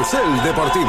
Carrusel Deportivo.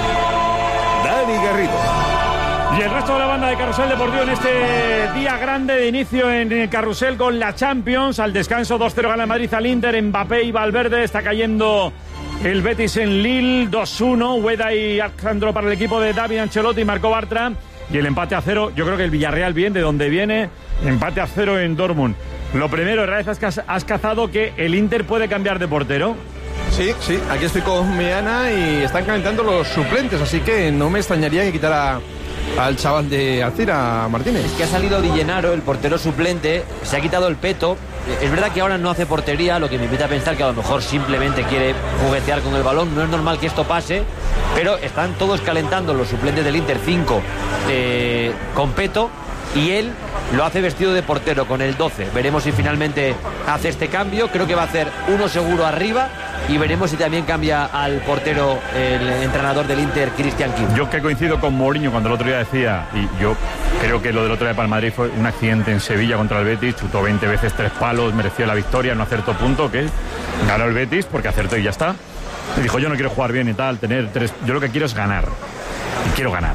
Dani Garrido. Y el resto de la banda de Carrusel Deportivo en este día grande de inicio en el Carrusel con la Champions. Al descanso 2-0 gana Madrid al Inter, Mbappé y Valverde. Está cayendo el Betis en Lille 2-1. Ueda y Alejandro para el equipo de David Ancelotti, marcó Bartra. Y el empate a 0, yo creo que el Villarreal bien, de donde viene, empate a 0 en Dortmund. Lo primero, Raez, has cazado que el Inter puede cambiar de portero. Sí, aquí estoy con Meana y están calentando los suplentes, así que no me extrañaría que quitara al chaval de Alcira, Martínez. Es que ha salido Di Gennaro, el portero suplente, se ha quitado el peto. Es verdad que ahora no hace portería, lo que me invita a pensar que a lo mejor simplemente quiere juguetear con el balón. No es normal que esto pase, pero están todos calentando los suplentes del Inter 5 con peto, y él lo hace vestido de portero con el 12. Veremos si finalmente hace este cambio. Creo que va a hacer uno seguro arriba, y veremos si también cambia al portero el entrenador del Inter, Christian Kim. Yo que coincido con Mourinho cuando el otro día decía, y yo creo que lo del otro día para el Madrid fue un accidente en Sevilla contra el Betis, chutó 20 veces 3 palos, mereció la victoria, no acertó punto, que ganó el Betis porque acertó y ya está. Y dijo, yo no quiero jugar bien y tal, tener 3, yo lo que quiero es ganar, y quiero ganar.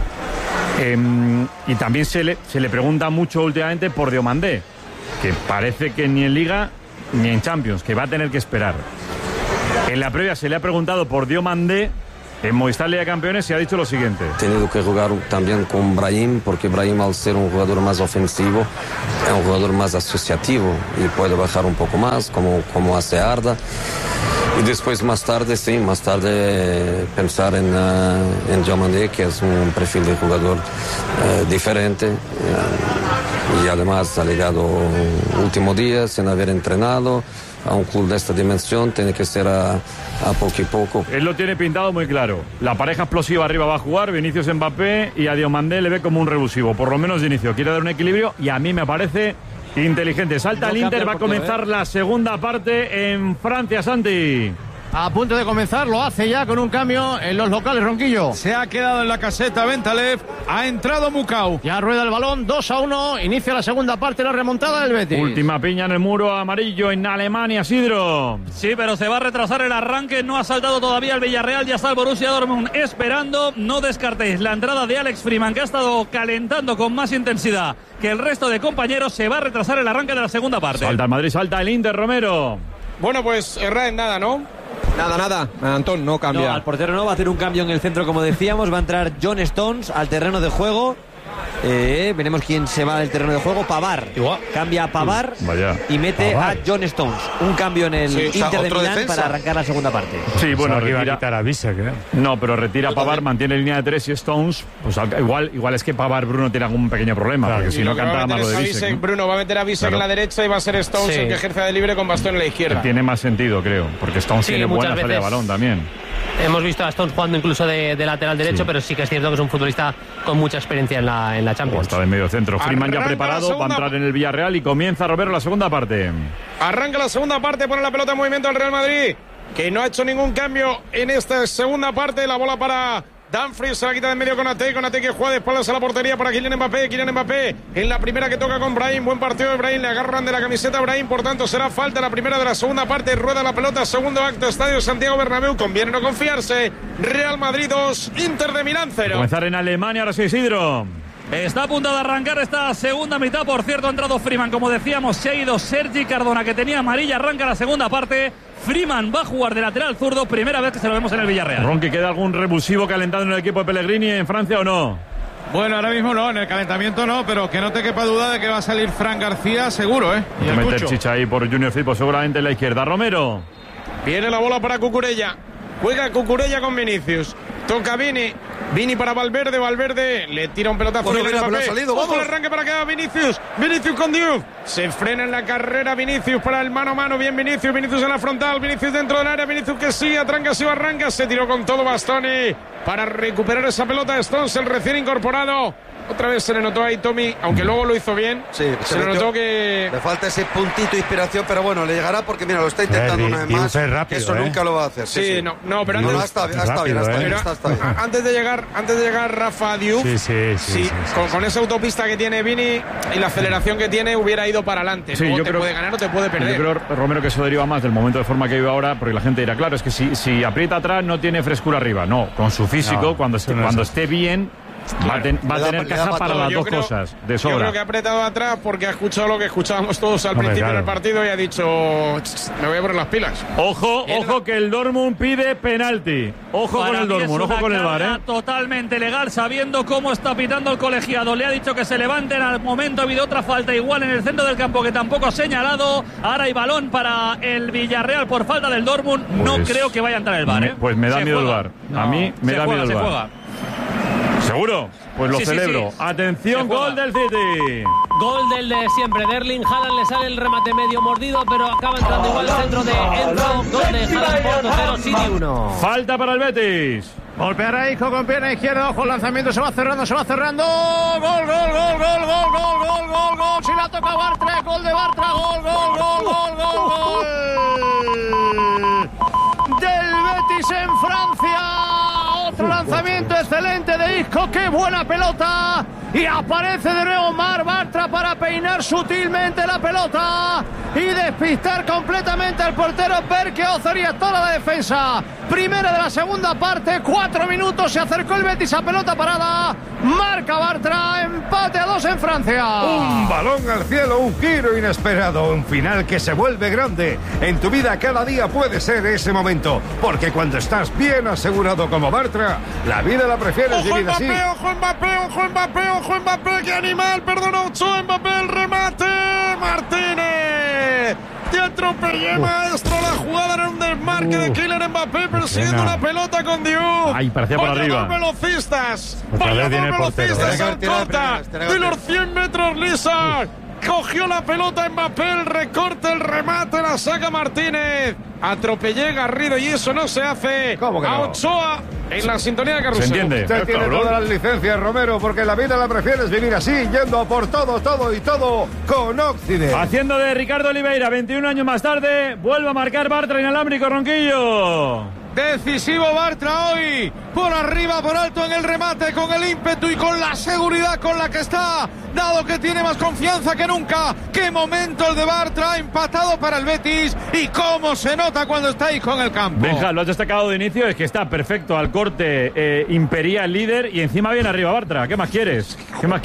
Y también se le pregunta mucho últimamente por Diomandé, que parece que ni en Liga ni en Champions, que va a tener que esperar. En la previa se le ha preguntado por Diomandé en Movistar Liga de Campeones y ha dicho lo siguiente: he tenido que jugar también con Brahim, porque Brahim, al ser un jugador más ofensivo, es un jugador más asociativo y puede bajar un poco más, como hace Arda. Y después más tarde pensar en Diomandé, que es un perfil de jugador diferente, y además ha llegado último día sin haber entrenado a un club de esta dimensión, tiene que ser a poco y poco. Él lo tiene pintado muy claro. La pareja explosiva arriba va a jugar, Vinicius, Mbappé, y a Diomandé le ve como un revulsivo, por lo menos de inicio. Quiere dar un equilibrio y a mí me parece inteligente. Salta el Inter, va a comenzar la segunda parte en Francia, Santi. A punto de comenzar, lo hace ya con un cambio en los locales, Ronquillo. Se ha quedado en la caseta Bentaleb, ha entrado Mukau. Ya rueda el balón, 2-1, inicia la segunda parte, la remontada del Betis. Última piña en el muro amarillo en Alemania, Sidro. Sí, pero se va a retrasar el arranque, no ha saltado todavía el Villarreal, ya está el Borussia Dortmund esperando. No descartéis la entrada de Alex Freeman, que ha estado calentando con más intensidad que el resto de compañeros. Se va a retrasar el arranque de la segunda parte. Salta el Madrid, salta el Inter, Romero. Bueno, pues errar en nada, ¿no? Nada, Antón, no cambia. No, al portero no, va a hacer un cambio en el centro, como decíamos. Va a entrar John Stones al terreno de juego. Veremos quién se va del terreno de juego. Pavar. Cambia a Pavar y mete a John Stones. Un cambio en el Inter de Milán para arrancar la segunda parte. Sí, bueno, iba a quitar a Visek, ¿eh? No, pero retira a Pavar, mantiene línea de 3 y Stones. Pues igual es que Pavar, Bruno tiene algún pequeño problema, claro, porque si no canta más lo de Visek, ¿no? Bruno va a meter a Visek en la derecha y va a ser Stones el que ejerce de libre con bastón en la izquierda. Tiene más sentido, creo, porque Stones tiene buena salida de balón también. Hemos visto a Stones jugando incluso de lateral derecho, pero sí que es cierto que es un futbolista con mucha experiencia en la Champions. Está de medio centro. Freeman ya preparado, va a entrar en el Villarreal y comienza, Roberto, la segunda parte. Arranca la segunda parte, pone la pelota en movimiento al Real Madrid, que no ha hecho ningún cambio en esta segunda parte. La bola para Dumfries, se la quita de en medio con Ate que juega de espaldas a la portería para Kylian Mbappé en la primera que toca con Brahim. Buen partido de Brahim, le agarran de la camiseta a Brahim, por tanto será falta la primera de la segunda parte. Rueda la pelota, segundo acto, Estadio Santiago Bernabéu. Conviene no confiarse. Real Madrid 2, Inter de Milán 0. Comenzar en Alemania, ahora sí, Isidro. Está a punto de arrancar esta segunda mitad. Por cierto, ha entrado Freeman, como decíamos, se ha ido Sergi Cardona, que tenía amarilla. Arranca la segunda parte. Freeman va a jugar de lateral zurdo, primera vez que se lo vemos en el Villarreal. Ronqui, ¿queda algún revulsivo calentado en el equipo de Pellegrini en Francia o no? Bueno, ahora mismo no, en el calentamiento no, pero que no te quepa duda de que va a salir Fran García seguro, ¿eh? Y meter chicha ahí por Junior Firpo, seguramente en la izquierda. Romero. Viene la bola para Cucurella. Juega Cucurella con Vinicius. Toca Vini para Valverde le tira un pelotazo. Ha salido, vamos. El arranque para que haga Vinicius con Diouf. Se frena en la carrera Vinicius para el mano a mano. Bien Vinicius en la frontal, Vinicius dentro del área, Vinicius que sigue, atranca, si arranca, se tiró con todo Bastoni para recuperar esa pelota. Stones, el recién incorporado Otra vez se le notó ahí Tommy, aunque luego lo hizo bien. Sí, se le notó que le falta ese puntito de inspiración, pero bueno, le llegará porque mira, lo está intentando una vez más. Rápido, que eso nunca lo va a hacer. Sí. No, pero antes está bien. Antes de llegar Rafa Diouf, con esa autopista que tiene Vini y la aceleración que tiene, hubiera ido para adelante. Sí, Luego yo te creo, puede ganar o te puede perder. Yo creo, Romero, que eso deriva más del momento de forma que vive ahora, porque la gente dirá, claro, es que si aprieta atrás no tiene frescura arriba. No, con su físico, cuando esté bien, va a tener caja para las dos cosas de sobra. Yo creo que ha apretado atrás porque ha escuchado lo que escuchábamos todos al principio del partido y ha dicho, me voy a poner las pilas. Ojo que el Dortmund pide penalti. Ojo con el Dortmund, ojo con el VAR, Totalmente legal, sabiendo cómo está pitando el colegiado. Le ha dicho que se levanten. Al momento ha habido otra falta igual en el centro del campo que tampoco ha señalado. Ahora hay balón para el Villarreal por falta del Dortmund. No creo que vaya a entrar el VAR. Pues me da miedo el VAR. A mí me da miedo el VAR. ¿Seguro? Pues lo celebro. Sí. Atención, gol del City. Gol del de siempre. De Erling Haaland, le sale el remate medio mordido, pero acaba entrando igual el centro de Enzo. Gol de Haaland, Porto 0, City 1. Falta para el Betis. Golpeará Isco con pierna izquierda. Ojo, el lanzamiento se va cerrando. Gol. Si la toca Bartra, gol de Bartra. Gol. Del Betis en Francia. Otro lanzamiento excelente de Isco. ¡Qué buena pelota! Y aparece de nuevo Marc Bartra para peinar sutilmente la pelota y despistar completamente al portero Berke Ozaría, toda la defensa. Primera de la segunda parte, 4 minutos, se acercó el Betis a pelota parada. Marca Bartra, empate a 2 en Francia. Un balón al cielo, un giro inesperado, un final que se vuelve grande. En tu vida cada día puede ser ese momento, porque cuando estás bien asegurado como Bartra, la vida la prefieres vivir así. Ojo Mbappé, qué animal, perdona Ochoa, Mbappé, el remate, Martínez. Te atropellé, maestro, la jugada era un desmarque de Kylian Mbappé persiguiendo una pelota con Diouf. Ay, parecía por arriba. Dos velocistas al cota de los 100 metros lisos. Cogió la pelota Mbappé, el recorte, el remate, la saca Martínez. Atropellé Garrido y eso no se hace. ¿Cómo que no? A Ochoa en la sintonía de Carrusel. ¿Se entiende? Usted tiene todas las licencias, Romero, porque la vida la prefieres vivir así, yendo por todo con Occident. Haciendo de Ricardo Oliveira, 21 años más tarde, vuelve a marcar Bartra inalámbrico, Ronquillo. Decisivo Bartra hoy, por arriba, por alto en el remate, con el ímpetu y con la seguridad con la que está, dado que tiene más confianza que nunca. Qué momento el de Bartra, empatado para el Betis, y cómo se nota cuando está ahí con el campo. Benja, lo has destacado de inicio, es que está perfecto al corte, Imperial líder, y encima viene arriba Bartra. ¿Qué más quieres?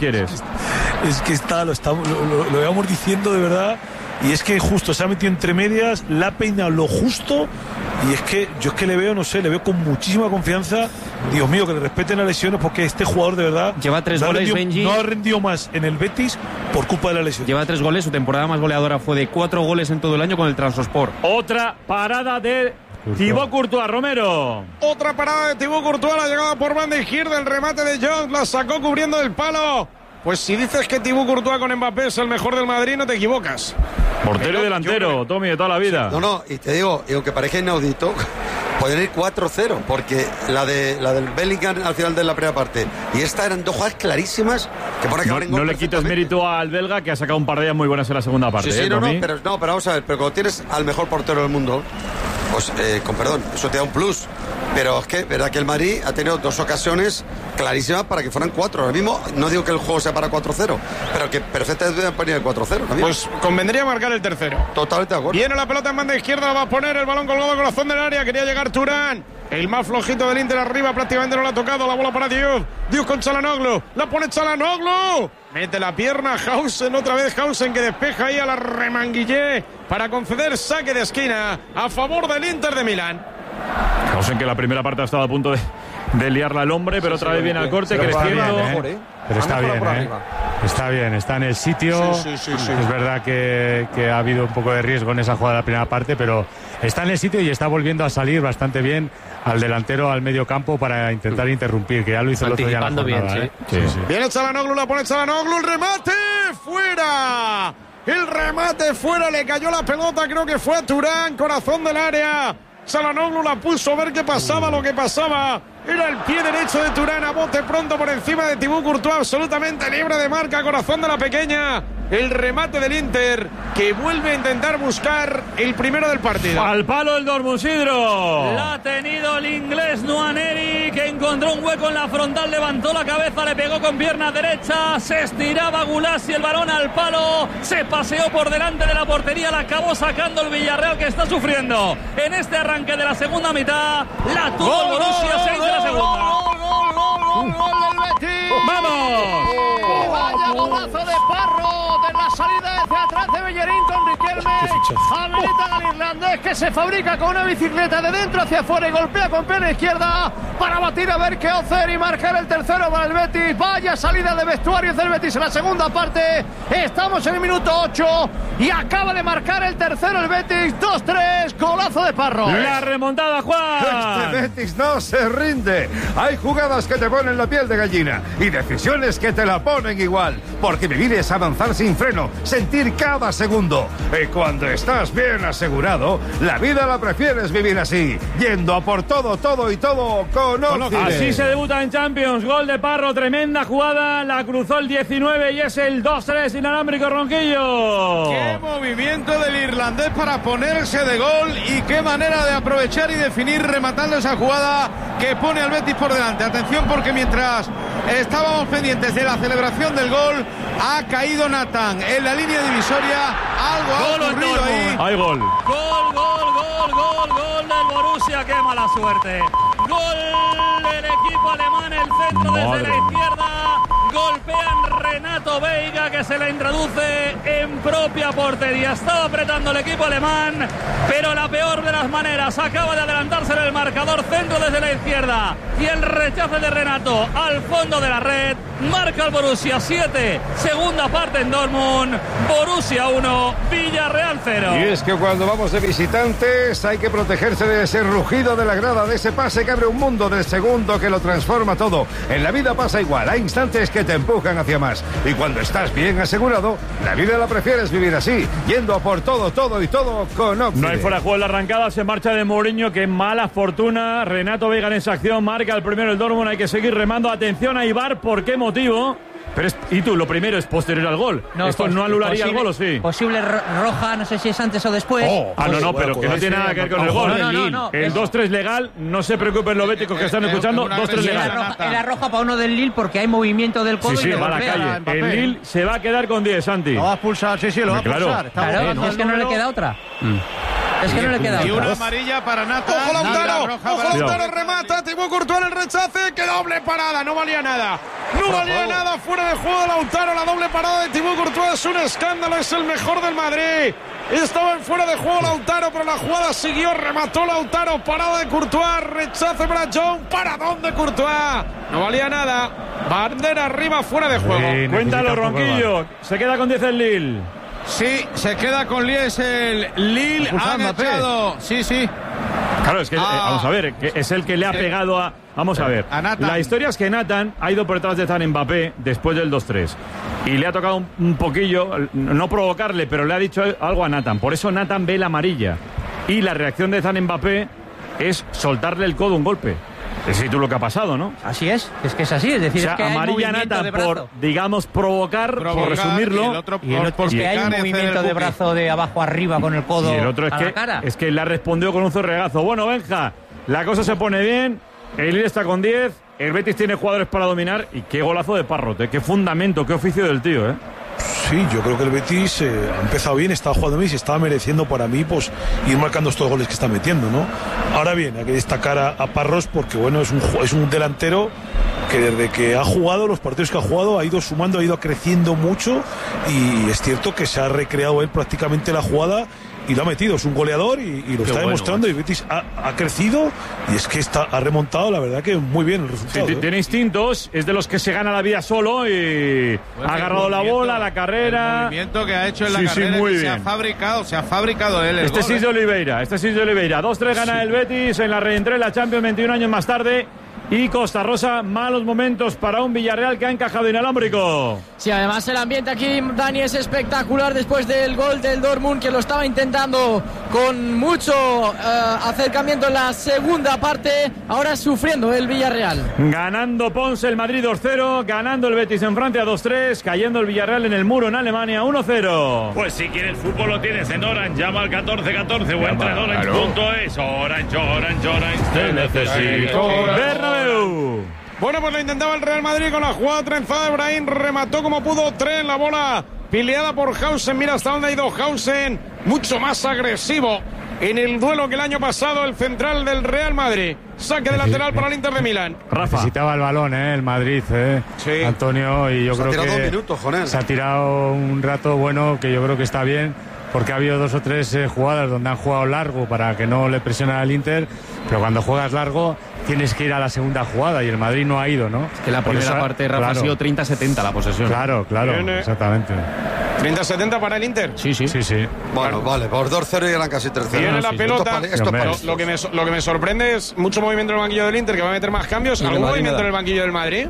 Es que lo íbamos diciendo de verdad. Y es que justo se ha metido entre medias, la ha peinado lo justo. Y es que yo le veo, le veo con muchísima confianza. Dios mío, que le respeten las lesiones, porque este jugador de verdad lleva 3 goles, Benji. No ha rendido más en el Betis por culpa de la lesión. Lleva 3 goles, su temporada más goleadora fue de 4 goles en todo el año con el Trabzonspor. Otra parada de Thibaut Courtois, Romero. Otra parada de Thibaut Courtois, la llegada por banda izquierda, el remate de Jones, la sacó cubriendo el palo. Pues si dices que Thibaut Courtois con Mbappé es el mejor del Madrid, no te equivocas. Portero y delantero, Tommy, de toda la vida. No, y te digo, y aunque parezca inaudito, pueden ir 4-0, porque la del Bellingham al final de la primera parte y esta eran 2 jugadas clarísimas que por acabar en gol. No le quites mérito al belga, que ha sacado un par de ellas muy buenas en la segunda parte. Sí, pero vamos a ver, pero cuando tienes al mejor portero del mundo, pues con perdón, eso te da un plus. Pero es que, verdad que el Madrid ha tenido 2 ocasiones clarísimas para que fueran 4. Ahora mismo no digo que el juego sea para 4-0, pero que perfectamente deben poner el 4-0. Pues convendría marcar el tercero. Totalmente de acuerdo. Viene la pelota en banda izquierda, la va a poner el balón colgado corazón del área. Quería llegar Turán. El más flojito del Inter arriba, prácticamente no lo ha tocado. La bola para Diouf. Diouf con Çalhanoğlu. La pone Çalhanoğlu. Mete la pierna Hausen, otra vez Hausen, que despeja ahí a la Remanguillé para conceder saque de esquina a favor del Inter de Milán. Hausen, que la primera parte ha estado a punto de liarla al hombre, pero otra vez viene al corte, creciendo. Pero está bien, está bien, está en el sitio. Sí. Es verdad que ha habido un poco de riesgo en esa jugada de la primera parte, pero está en el sitio y está volviendo a salir bastante bien al delantero, al medio campo, para intentar interrumpir, que ya lo hizo el otro día en la jornada, bien, sí. Viene Çalhanoğlu, la pone Çalhanoğlu, el remate fuera. El remate fuera, le cayó la pelota, creo que fue a Turán, corazón del área. Çalhanoğlu la puso a ver qué pasaba, lo que pasaba Era el pie derecho de Turán, a bote pronto por encima de Thibaut Courtois, absolutamente libre de marca, corazón de la pequeña. El remate del Inter, que vuelve a intentar buscar el primero del partido. Al palo el Dortmund, Sidro. La ha tenido el inglés Nwaneri, que encontró un hueco en la frontal, levantó la cabeza, le pegó con pierna derecha, se estiraba Gulassi, el balón al palo, se paseó por delante de la portería, la acabó sacando el Villarreal, que está sufriendo en este arranque de la segunda mitad. La tuvo el Borussia, 6 de la segunda. ¡Gol del Betis! ¡Vamos! ¡Vaya golazo de Parro! De la salida hacia atrás de Bellerín con Riquelme. Habilitan al irlandés, que se fabrica con una bicicleta de dentro hacia afuera y golpea con pierna izquierda para batir a ver qué hacer y marcar el tercero para el Betis. Vaya salida de vestuarios del Betis en la segunda parte. Estamos en el minuto 8 y acaba de marcar el tercero el Betis. 2-3, golazo de Parro. La remontada, Juan. Este Betis no se rinde. Hay jugadas que te ponen la piel de gallina y decisiones que te la ponen igual, porque vivir es avanzar sin freno, sentir cada segundo. Y cuando estás bien asegurado, la vida la prefieres vivir así, yendo a por todo, todo y todo con Occident. Así se debuta en Champions. Gol de Parro, tremenda jugada, la cruzó el 19 y es el 2-3 inalámbrico, Ronquillo. Qué movimiento del irlandés para ponerse de gol y qué manera de aprovechar y definir rematando esa jugada que pone al Betis por delante. Atención, porque mientras estábamos pendientes de la celebración del gol, ha caído Nathan en la línea divisoria. Algo ha ocurrido ahí. Hay gol. Gol del Borussia, qué mala suerte. Gol del equipo alemán, el centro desde la izquierda. Golpean Renato Veiga, que se la introduce en propia portería. Estaba apretando el equipo alemán, pero la peor de las maneras. Acaba de adelantarse en el marcador, centro desde la izquierda. Y el rechace de Renato al fondo de la red. Marca el Borussia 7. Segunda parte en Dortmund. Borussia 1, Villarreal 0. Y es que cuando vamos de visitantes hay que protegerse de ese rugido de la grada, de ese pase que abre un mundo, del segundo que lo transforma todo. En la vida pasa igual, hay instantes que te empujan hacia más. Y cuando estás bien asegurado, la vida la prefieres vivir así, yendo a por todo, todo y todo con Occident. No hay fuera de juego en la arrancada, se marcha de Mourinho, que mala fortuna. Renato Veiga en esa acción, marca el primero el Dortmund, hay que seguir remando. Atención a Ibar, ¿por qué motivo? Pero y tú, lo primero es posterior al gol. No, ¿Esto no anularía el gol o sí? Posible roja, no sé si es antes o después. No, pero que no tiene nada que ver con el gol. No. El 2-3 legal, no se preocupen los béticos que están escuchando, 2-3 legal. Era roja para uno del Lille porque hay movimiento del codo. Sí, va a la calle. El Lille se va a quedar con 10, Santi. Lo va a expulsar, lo va a expulsar. Claro, es que no le queda otra. Es que no le queda otra. Y una amarilla para Nathan. ¡Ojo Lautaro! Remata Thibaut Courtois en el rechace. ¡Qué doble parada! No valía nada. Fuera de juego de Lautaro. La doble parada de Thibaut Courtois es un escándalo. Es el mejor del Madrid. Estaba en fuera de juego Lautaro, pero la jugada siguió. Remató Lautaro. Parada de Courtois. Rechace para John. Paradón de Courtois. No valía nada. Bandera arriba, fuera de juego. Cuéntalo, Ronquillo. Se queda con 10 el Lille. Sí, se queda con 10 el Lille. Han echado. Sí. Claro, es que vamos a ver, que es el que le ha pegado a... Vamos a ver, la historia es que Nathan ha ido por detrás de Zan Mbappé después del 2-3 y le ha tocado un poquillo, no provocarle, pero le ha dicho algo a Nathan. Por eso Nathan ve la amarilla y la reacción de Zan Mbappé es soltarle el codo un golpe. Es tú lo que ha pasado, ¿no? Así es que es así, es decir, es que amarilla hay Nathan de por, digamos, provocar, por resumirlo. Y el otro porque hay un movimiento de brazo de abajo arriba con el codo. Y el otro a la cara. Es que le ha respondido con un zorregazo. Bueno, Benja, la cosa se pone bien. El Lille está con 10. El Betis tiene jugadores para dominar. Y qué golazo de Parrote. Qué fundamento, qué oficio del tío, ¿eh? Sí, yo creo que el Betis ha empezado bien, estaba jugando bien y se estaba mereciendo para mí pues ir marcando estos goles que está metiendo, ¿no? Ahora bien, hay que destacar a Parros porque bueno, es un delantero que desde que ha jugado, los partidos que ha jugado, ha ido sumando, ha ido creciendo mucho y es cierto que se ha recreado él prácticamente la jugada y lo ha metido, es un goleador y lo está demostrando. Y Betis ha crecido y es que ha remontado, la verdad que muy bien el resultado. Tiene instintos, es de los que se gana la vida solo y ha agarrado la bola, la carrera. El movimiento que ha hecho en la carrera muy se ha fabricado él. Este es de Oliveira, 2-3 gana el Betis en la reentrée, la Champions 21 años más tarde. y Costa Rosa. Malos momentos para un Villarreal que ha encajado inalámbrico. Sí, además el ambiente aquí, Dani, es espectacular después del gol del Dortmund, que lo estaba intentando con mucho acercamiento en la segunda parte. Ahora sufriendo el Villarreal. Ganando Ponce el Madrid 2-0, ganando el Betis en Francia 2-3, cayendo el Villarreal en el muro en Alemania 1-0. Pues si quieres fútbol lo tienes en Orange, llama al 1414 o entra en Orange.es. Orange, te necesito. Bernabéu. Bueno, pues lo intentaba el Real Madrid con la jugada trenzada de Brahim, remató como pudo, tren la bola pileada por Hausen. Mira hasta dónde ha ido Hausen, mucho más agresivo en el duelo que el año pasado, el central del Real Madrid. Saque de lateral para el Inter de Milán. Rafa. Necesitaba el balón, el Madrid, sí. Antonio, y yo creo que 2 minutos, Jonás. Se ha tirado un rato bueno, que yo creo que está bien, porque ha habido 2 o 3 jugadas donde han jugado largo para que no le presionen al Inter, pero cuando juegas largo tienes que ir a la segunda jugada y el Madrid no ha ido, ¿no? Es que la primera parte, Rafa, ha sido 30-70 la posesión. Claro, exactamente. 30-70 para el Inter. Sí. Bueno, vale, por 2-0 y eran casi 3-0. Viene la pelota. Lo que me sorprende es mucho movimiento en el banquillo del Inter, que va a meter más cambios. ¿Algún movimiento en el banquillo del Madrid?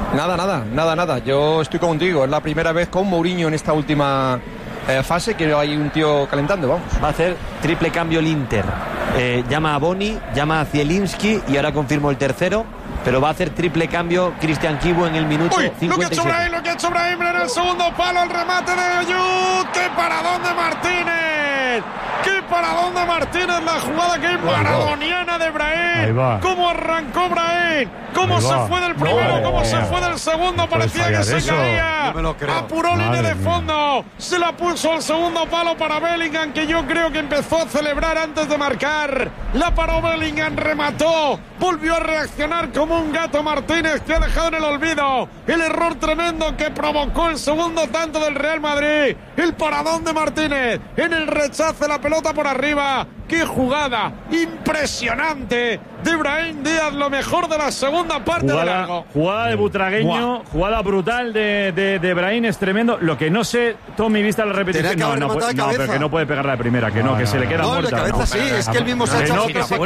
Nada. Yo estoy contigo. Es la primera vez con Mourinho en esta última fase que hay un tío calentando, vamos. Va a hacer triple cambio el Inter. Llama a Boni, llama a Zielinski y ahora confirmo el tercero, pero va a hacer triple cambio Cristian Kibu en el minuto 57. Lo que ha hecho Brahim en el segundo palo, el remate de Ayud. ¡Qué paradón de Martínez! ¡Qué paradón de Martínez! La jugada que es maradoniana de Brahim. ¿Cómo arrancó Brahim? ¿Cómo se fue del primero? ¿Cómo se fue del segundo? Parecía que se caía. Apuró línea de fondo. Se la puso al segundo palo para Bellingham, que yo creo que empezó a celebrar antes de marcar. La paró Bellingham, remató. Volvió a reaccionar como un gato Martínez, que ha dejado en el olvido el error tremendo que provocó el segundo tanto del Real Madrid. El paradón de Martínez en el rechace, la pelota por arriba. ¡Qué jugada impresionante de Brahim Díaz! Lo mejor de la segunda parte de largo. Jugada de Butragueño, jugada brutal de Brahim, es tremendo. Lo que no sé, Tommy, vista la repetición. No, pero que no puede pegarla de primera, que se le queda muerta. De cabeza sí, es que él mismo se ha echado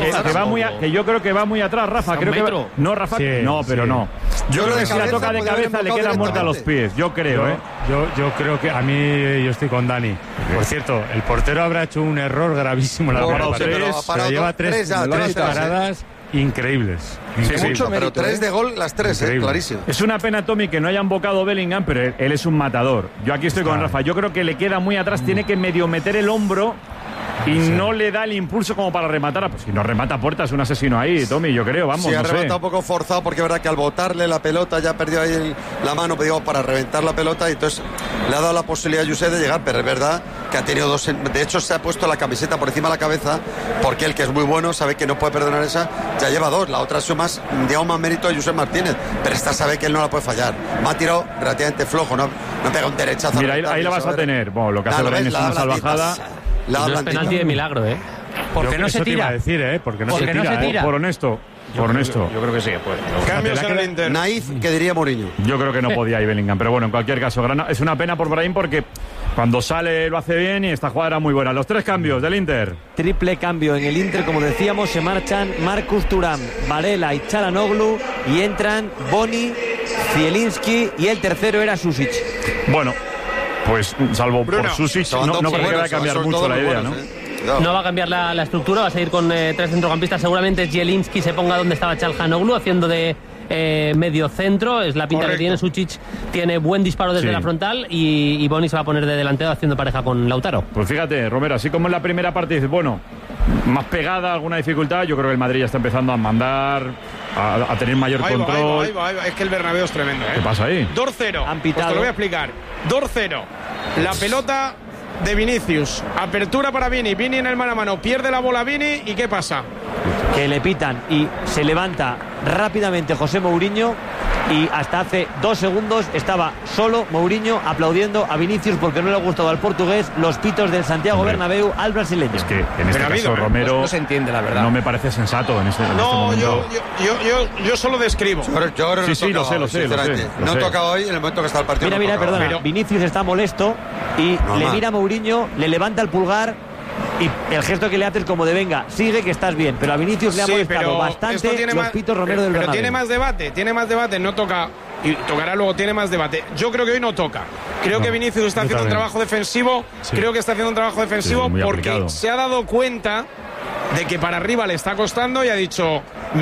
que yo creo que va muy atrás, Rafa. Creo que no, Rafa, pero no. Yo creo que si la toca de cabeza le queda muerta a los pies. Yo creo, Yo creo que a mí, yo estoy con Dani. Por cierto, el portero habrá hecho un error gravísimo en la pero lleva tres paradas increíbles. Pero 3 de gol, las 3, clarísimo. Es una pena, Tommy, que no haya embocado Bellingham, pero él es un matador. Yo aquí estoy con Rafa. Yo creo que le queda muy atrás, tiene que medio meter el hombro y no le da el impulso como para rematar. Pues si no remata puerta es un asesino ahí, Tommy, yo creo, vamos. Sí, ha rematado un poco forzado, porque es verdad que al botarle la pelota ya perdió ahí la mano, para reventar la pelota, y entonces le ha dado la posibilidad a José de llegar, pero es verdad que ha tenido 2. De hecho, se ha puesto la camiseta por encima de la cabeza, porque él, que es muy bueno, sabe que no puede perdonar esa, ya lleva 2. La otra es más, digamos, más mérito de José Martínez, pero esta sabe que él no la puede fallar. Me ha tirado relativamente flojo, no pega un derechazo. Mira, ahí la vas a tener. Bueno, lo que hace Brahim es una salvajada. No es penalti de milagro, ¿Por qué no se tira? Porque no se tira. Por honesto. Yo creo que sí. Cambios en el Inter. Naif, que diría Mourinho. Yo creo que no podía ir Bellingham, pero bueno, en cualquier caso, es una pena por Brahim, porque cuando sale lo hace bien y esta jugada era muy buena. Los 3 cambios del Inter. Triple cambio en el Inter, como decíamos, se marchan Marcus Thuram, Varela y Çalhanoğlu, y entran Boni, Zielinski, y el tercero era Susic. Bueno, pues salvo por Susic, no creo que vaya a cambiar mucho la idea, ¿no? No va a cambiar la estructura, va a seguir con 3 centrocampistas. Seguramente Zielinski se ponga donde estaba Çalhanoğlu, haciendo de medio centro. Es la pinta que tiene. Susic tiene buen disparo desde la frontal, y Boni se va a poner de delantero haciendo pareja con Lautaro. Pues fíjate, Romero, así como en la primera parte dices, bueno, más pegada, alguna dificultad, yo creo que el Madrid ya está empezando a mandar, a tener mayor control. Ahí va. Es que el Bernabéu es tremendo, ¿Qué pasa ahí? 2-0. Pues te lo voy a explicar. 2-0. La pelota de Vinicius, apertura para Vini en el mano a mano, pierde la bola Vini, ¿y qué pasa? Que le pitan y se levanta rápidamente José Mourinho, y hasta hace 2 segundos estaba solo Mourinho aplaudiendo a Vinicius porque no le ha gustado al portugués los pitos del Santiago Bernabéu al brasileño. Es que en este caso, Romero, no se entiende, la verdad. No me parece sensato en este momento. Yo solo describo. Sí, lo sé. No tocaba hoy en el momento que está el partido. Mira, perdona. Vinicius está molesto y le mira a Mourinho, le levanta el pulgar Y el gesto que le hace es como de venga, sigue que estás bien. Pero a Vinicius le ha molestado bastante los pitos Romero del Bernabéu. Pero tiene más debate, no toca. Y tocará luego, tiene más debate. Yo creo que hoy no toca. Creo que Vinicius está haciendo un trabajo defensivo. Sí. Creo que está haciendo un trabajo defensivo porque aplicado. Se ha dado cuenta de que para arriba le está costando y ha dicho,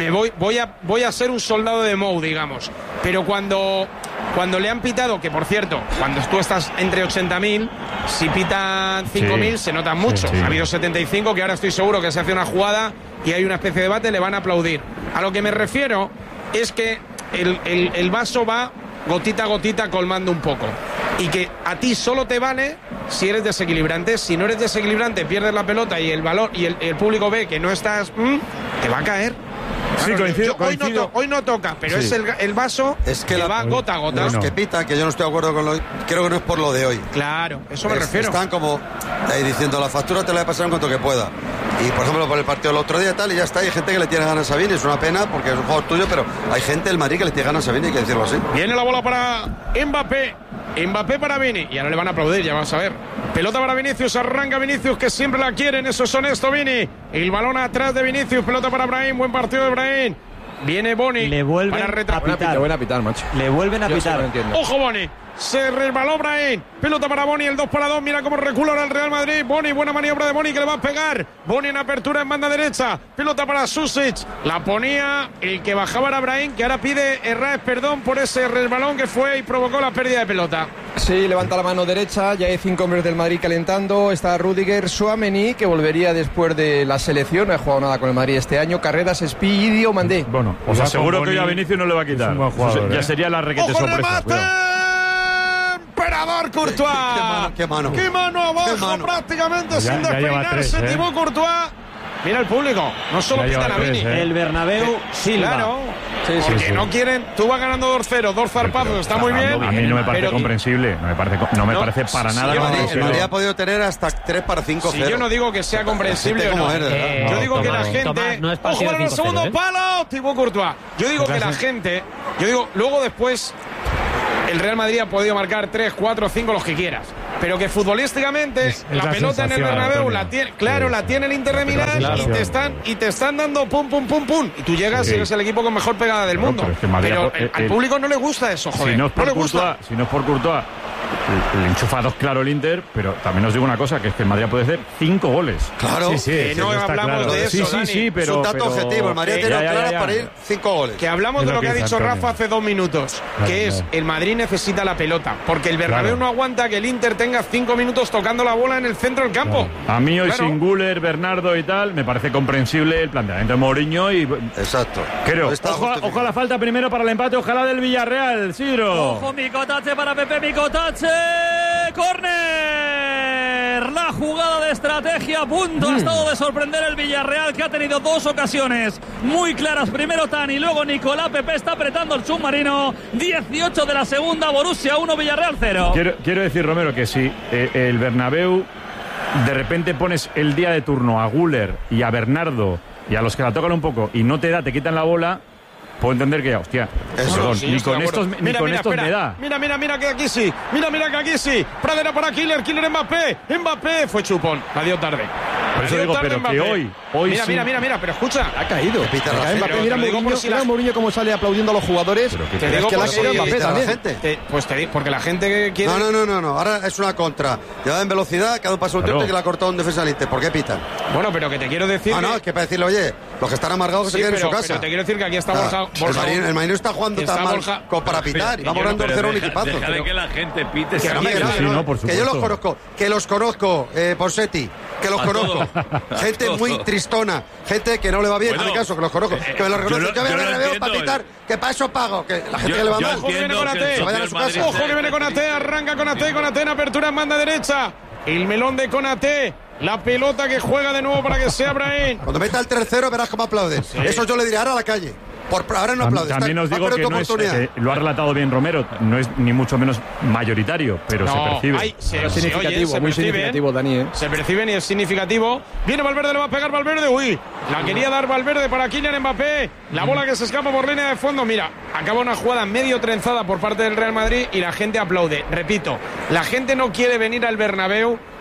voy a ser un soldado de Mou, digamos. Pero cuando le han pitado, que por cierto, cuando tú estás entre 80.000, si pitan 5.000 se nota mucho. Ha habido 75, que ahora estoy seguro que se hace una jugada y hay una especie de debate, le van a aplaudir. A lo que me refiero es que el vaso va gotita a gotita colmando un poco. Y que a ti solo te vale si eres desequilibrante. Si no eres desequilibrante, pierdes la pelota y el valor y el público ve que no estás, te va a caer. Sí, coincido. Hoy no toca, pero es el vaso que va gota a gota. Los que pitan, que yo no estoy de acuerdo con creo que no es por lo de hoy. Claro, eso me refiero. Están como ahí diciendo, la factura te la voy a pasar en cuanto que pueda. Y por ejemplo, por el partido del otro día tal, y ya está, hay gente que le tiene ganas a Vini, es una pena porque es un juego tuyo, pero hay gente del Madrid que le tiene ganas a Vini, hay que decirlo así. Viene la bola para Mbappé para Vini, y ahora le van a aplaudir, ya vamos a ver. Pelota para Vinicius, arranca Vinicius, que siempre la quieren, eso es honesto, Vini. El balón atrás de Vinicius, pelota para Brahim, buen partido de Brahim. Viene Boni. Le vuelven a pitar. Buena pitar, macho. Le vuelven a pitar. Ojo, Boni. Se resbaló Brahim. Pelota para Boni, el 2-2. Mira cómo recula ahora el Real Madrid. Boni, buena maniobra de Boni que le va a pegar. Boni en apertura en banda derecha. Pelota para Susic. La ponía el que bajaba era Brahim, que ahora pide Herrás perdón por ese resbalón que fue y provocó la pérdida de pelota. Sí, levanta la mano derecha. Ya hay 5 hombres del Madrid calentando. Está Rüdiger, Tchouaméni, que volvería después de la selección. No ha jugado nada con el Madrid este año. Carreras, Espí y Diomandé. Bueno, os aseguro que hoy a Vinicius no le va a quitar. Jugador, ya sería la requete sorpresa. Emperador Courtois. Qué mano abajo, prácticamente sin despeinarse. Thibaut Courtois. Mira el público, no solo pitan a Vini. El Bernabéu silba. Claro, porque no quieren. Tú vas ganando 2-0, 2 zarpazos, está muy bien. A mí no me parece comprensible, no me parece para nada comprensible. El Madrid ha podido tener hasta 3 para 5-0. Si yo no digo que sea comprensible o no. Yo digo que la gente. Ojo para el segundo palo, Thibaut Courtois. Yo digo que la gente. Luego después. El Real Madrid ha podido marcar 3, 4, 5, los que quieras. Pero que futbolísticamente la pelota en el Bernabéu la tiene el Inter de Milán y te están dando pum. Y tú llegas y eres el equipo con mejor pegada del mundo. Pero al público no le gusta eso, joder. Si no es por Courtois, le enchufa 2 claro el Inter, pero también os digo una cosa, que es que el Madrid puede hacer 5 goles. Claro. Que no hablamos de eso, sí, pero... Es un dato objetivo, el Madrid tiene claras para ir 5 goles. Que hablamos de lo que ha dicho Rafa hace 2 minutos, que es el Madrid necesita la pelota, porque el Bernabéu no aguanta que el Inter tenga 5 minutos tocando la bola en el centro del campo. A mí hoy sin Güler, Bernardo y tal, me parece comprensible el planteamiento de Mourinho y... Exacto. Creo. Ojo a la falta primero para el empate, ojalá del Villarreal, Sidro. Ojo, Micotache para Pepe, Micotache. ¡Córner! La jugada de estrategia a punto ha estado de sorprender el Villarreal, que ha tenido 2 ocasiones muy claras. Primero Tani, luego Nicolás. Pepe está apretando el submarino. 18 de la segunda, Borussia 1, Villarreal 0. Quiero decir, Romero, que si el Bernabéu de repente pones el día de turno a Güler y a Bernardo y a los que la tocan un poco y no te quita la bola, puedo entender que, hostia, perdón, ni con estos me da. Mira que aquí sí. Mira que aquí sí. Pradera para Killer Mbappé fue chupón. La dio tarde. Por eso digo, pero Mbappé. que hoy Mira, pero escucha. Ha caído. Mira Mourinho cómo sale aplaudiendo a los jugadores. Te digo que la ha caído Mbappé también. Porque la gente quiere... No. Ahora es una contra. Llevada en velocidad, cada un paso un tiempo y que la ha cortado un defensa del Inter. ¿Por qué pitan? Bueno, pero que te quiero decir... No, es que para decirle, oye, los que están amargados que se queden en su casa. Pero te quiero decir que aquí está Borja. El Madrid no está jugando tan mal como para pitar. Y vamos ganando 0 un equipazo. Deja que la gente pite. Que yo los conozco. Que los conozco, Ponseti. Que los conozco. Gente muy tristona. Gente que no le va bien. Hazme caso, que los conozco. Que me los reconozco. Yo voy a Bernabéu para pitar. Que para eso pago. Que la gente que le va mal. Ojo que viene con AT. Ojo que viene con AT. Arranca con AT en apertura en banda derecha. El melón de Konaté. La pelota que juega de nuevo para que sea Brahim. Cuando meta el 3-0 verás cómo aplauden. Sí. Eso yo le diré ahora a la calle. Ahora no aplaudes. También os digo que no es, lo ha relatado bien Romero, no es ni mucho menos mayoritario, pero se percibe. Es significativo, muy significativo, Dani. Se perciben y es significativo. Viene Valverde, le va a pegar Valverde. Uy, la quería dar Valverde para Kylian Mbappé. La bola que se escapa por línea de fondo. Mira, acaba una jugada medio trenzada por parte del Real Madrid y la gente aplaude. Repito, la gente no quiere venir al Bernabéu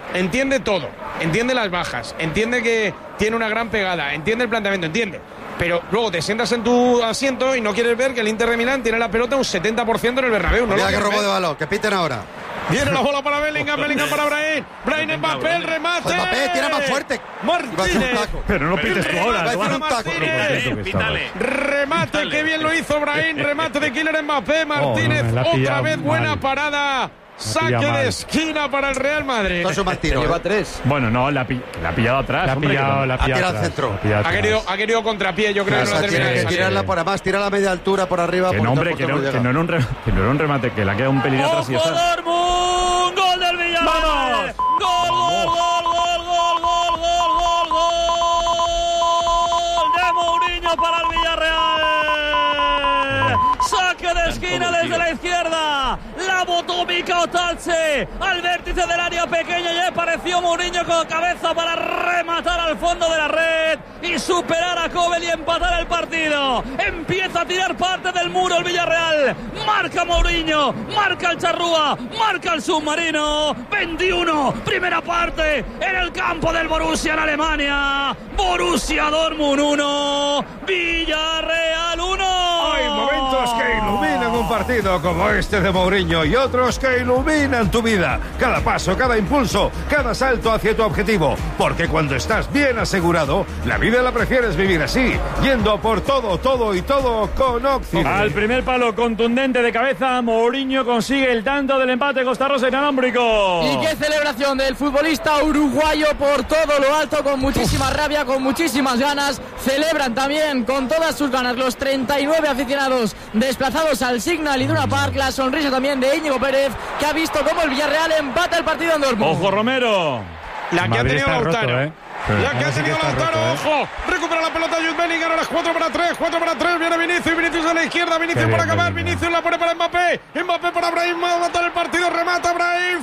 entiende todo, entiende las bajas, entiende que tiene una gran pegada, entiende el planteamiento, entiende. Pero luego te sientas en tu asiento y no quieres ver que el Inter de Milán tiene la pelota un 70% en el Bernabéu. Mira que robo de balón, que piten ahora. Viene la bola para Bellingham para Brahim. Brahim Mbappé, el remate. Mbappé, tira más fuerte. Martínez. Pero no pites tú ahora. Va a hacer un taco. Remate, que bien lo hizo Brahim. Remate de Kylian Mbappé. Martínez, otra vez buena parada. Saque de esquina para el Real Madrid. Esto es un mal tiro. Lleva 3. Bueno, no, la ha pillado atrás. La ha pillado al centro. Ha querido contrapié, yo creo. Claro, tiene que tirarla por abajo, tira la media altura por arriba. Que no, hombre, que no era un remate, que le ha quedado un pelín atrás y ya está. Dortmund, gol del Villarreal. Gol de Mourinho para el Villarreal. Saque de esquina desde la izquierda. La botó Mika Otalce al vértice del área pequeña y apareció Mourinho con cabeza para rematar al fondo de la red y superar a Kobel y empatar el partido. Empieza a tirar parte del muro el Villarreal. Marca Mourinho, marca el Charrúa, marca el submarino. 21, primera parte en el campo del Borussia en Alemania. Borussia Dortmund 1, Villarreal 1. Hay momentos que iluminan un partido como este de Mourinho y otros que iluminan tu vida. Cada paso, cada impulso, cada salto hacia tu objetivo. Porque cuando estás bien asegurado, la vida la prefieres vivir así, yendo por todo con Occidente. Al primer palo contundente de cabeza, Mourinho consigue el tanto del empate Costa Rosa inalámbrico. Y qué celebración del futbolista uruguayo por todo lo alto, con muchísima rabia, con muchísimas ganas. Celebran también con todas sus ganas los 39 aficionados desplazados al Signal Iduna Park. La sonrisa también de Íñigo Pérez, que ha visto cómo el Villarreal empata el partido en Dortmund. Ojo Romero. La que ha tenido Lautaro. La que ha tenido Lautaro, ojo. Recupera la pelota Jude Bellingham, ahora es 4-3. Viene Vinicius a la izquierda, Vinicius para acabar. Vinicius la pone para Mbappé. Mbappé para Brahim, va a matar el partido. Remata Brahim,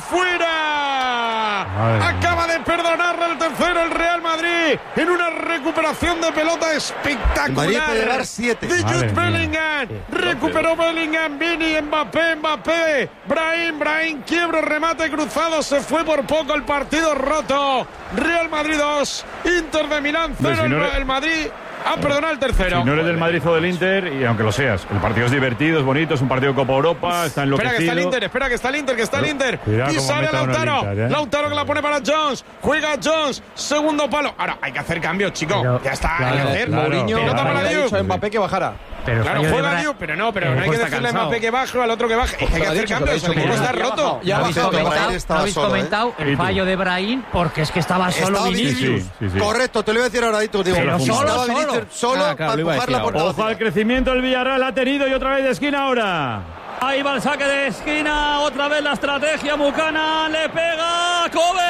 fuera. Acaba de perdonarle el tercero el Real Madrid en una recuperación de pelota espectacular. Madrid puede llevar 7. De Jude Bellingham. Recuperó Bellingham, Vini, Mbappé. Brahim, quiebro, remate cruzado. Se fue por poco, el partido roto. Real Madrid 2, Inter de Milán 0, el Madrid perdonado el tercero. Si no eres del Madrid o del Inter, y aunque lo seas, el partido es divertido, es bonito, es un partido de Copa Europa, está enloquecido. Espera que está el Inter. Y sale Lautaro. Lautaro que la pone para Jones. Juega Jones, segundo palo. Ahora, hay que hacer cambios, chicos. Ya está, hay que hacer. Mourinho le ha dicho a Mbappé que bajara. Claro, juega Diu, pero no hay que decirle a Mbappé que baje o al otro que baje. Es que hay que hacer cambios, el equipo está roto. ¿No habéis comentado el fallo de Brahim? Porque es que estaba solo Vinicius. Correcto, te lo iba a decir ahora, digo. Pero solo para empujarla por Ojo al crecimiento, el Villarreal ha tenido y otra vez de esquina ahora. Ahí va el saque de esquina, otra vez la estrategia Buchanan, le pega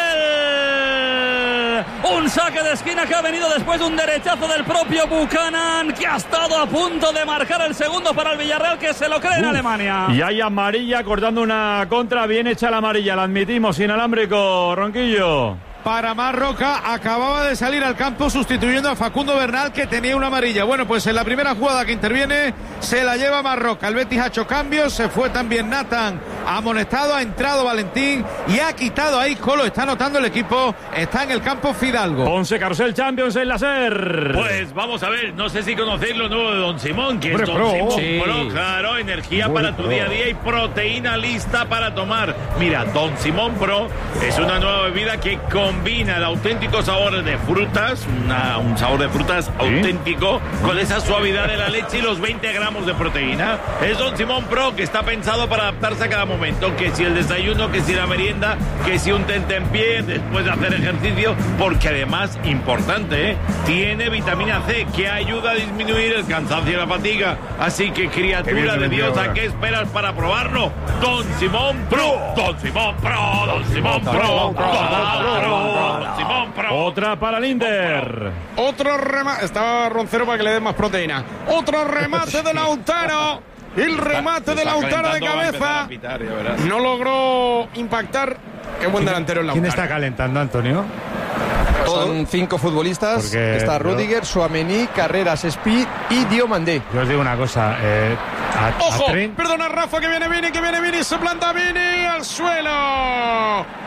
Kobel. Un saque de esquina que ha venido después de un derechazo del propio Buchanan, que ha estado a punto de marcar el segundo para el Villarreal, que se lo cree en Alemania. Y hay amarilla cortando una contra, bien hecha la amarilla, la admitimos, inalámbrico, Ronquillo. Para Marroca, acababa de salir al campo sustituyendo a Facundo Bernal, que tenía una amarilla. Bueno, pues en la primera jugada que interviene se la lleva Marroca. El Betis ha hecho cambios, se fue también Nathan amonestado, ha entrado Valentín y ha quitado a Isco. Lo está anotando el equipo, está en el campo Fidalgo. Ponce Carrusel Champions en la SER. Pues vamos a ver, no sé si conocéis lo nuevo de Don Simón, que es Don Simón Pro, claro, energía para tu día a día y proteína lista para tomar. Mira, Don Simón Pro es una nueva bebida que combina el auténtico sabor de frutas, un sabor de frutas auténtico, con esa suavidad de la leche y los 20 gramos de proteína. Es Don Simón Pro, que está pensado para adaptarse a cada momento, que si el desayuno, que si la merienda, que si un tentempié después de hacer ejercicio, porque además, importante, tiene vitamina C, que ayuda a disminuir el cansancio y la fatiga. Así que, criatura de Dios, ¿a qué esperas para probarlo? Don Simón Pro, Don Simón Pro, Don Simón Pro, Don Simón Pro. Otra para el Inter. Otro remate. Estaba Roncero para que le dé más proteína. Otro remate de Lautaro. El remate de Lautaro de cabeza. No logró impactar. Qué buen delantero el Lautaro. ¿Quién está calentando, Antonio? Son 5 futbolistas. Está Rudiger, Tchouaméni, Carreras, Speed y Diomandé. Yo os digo una cosa. ¡Ojo! Perdona, Rafa, que viene Vini, se planta Vini al suelo.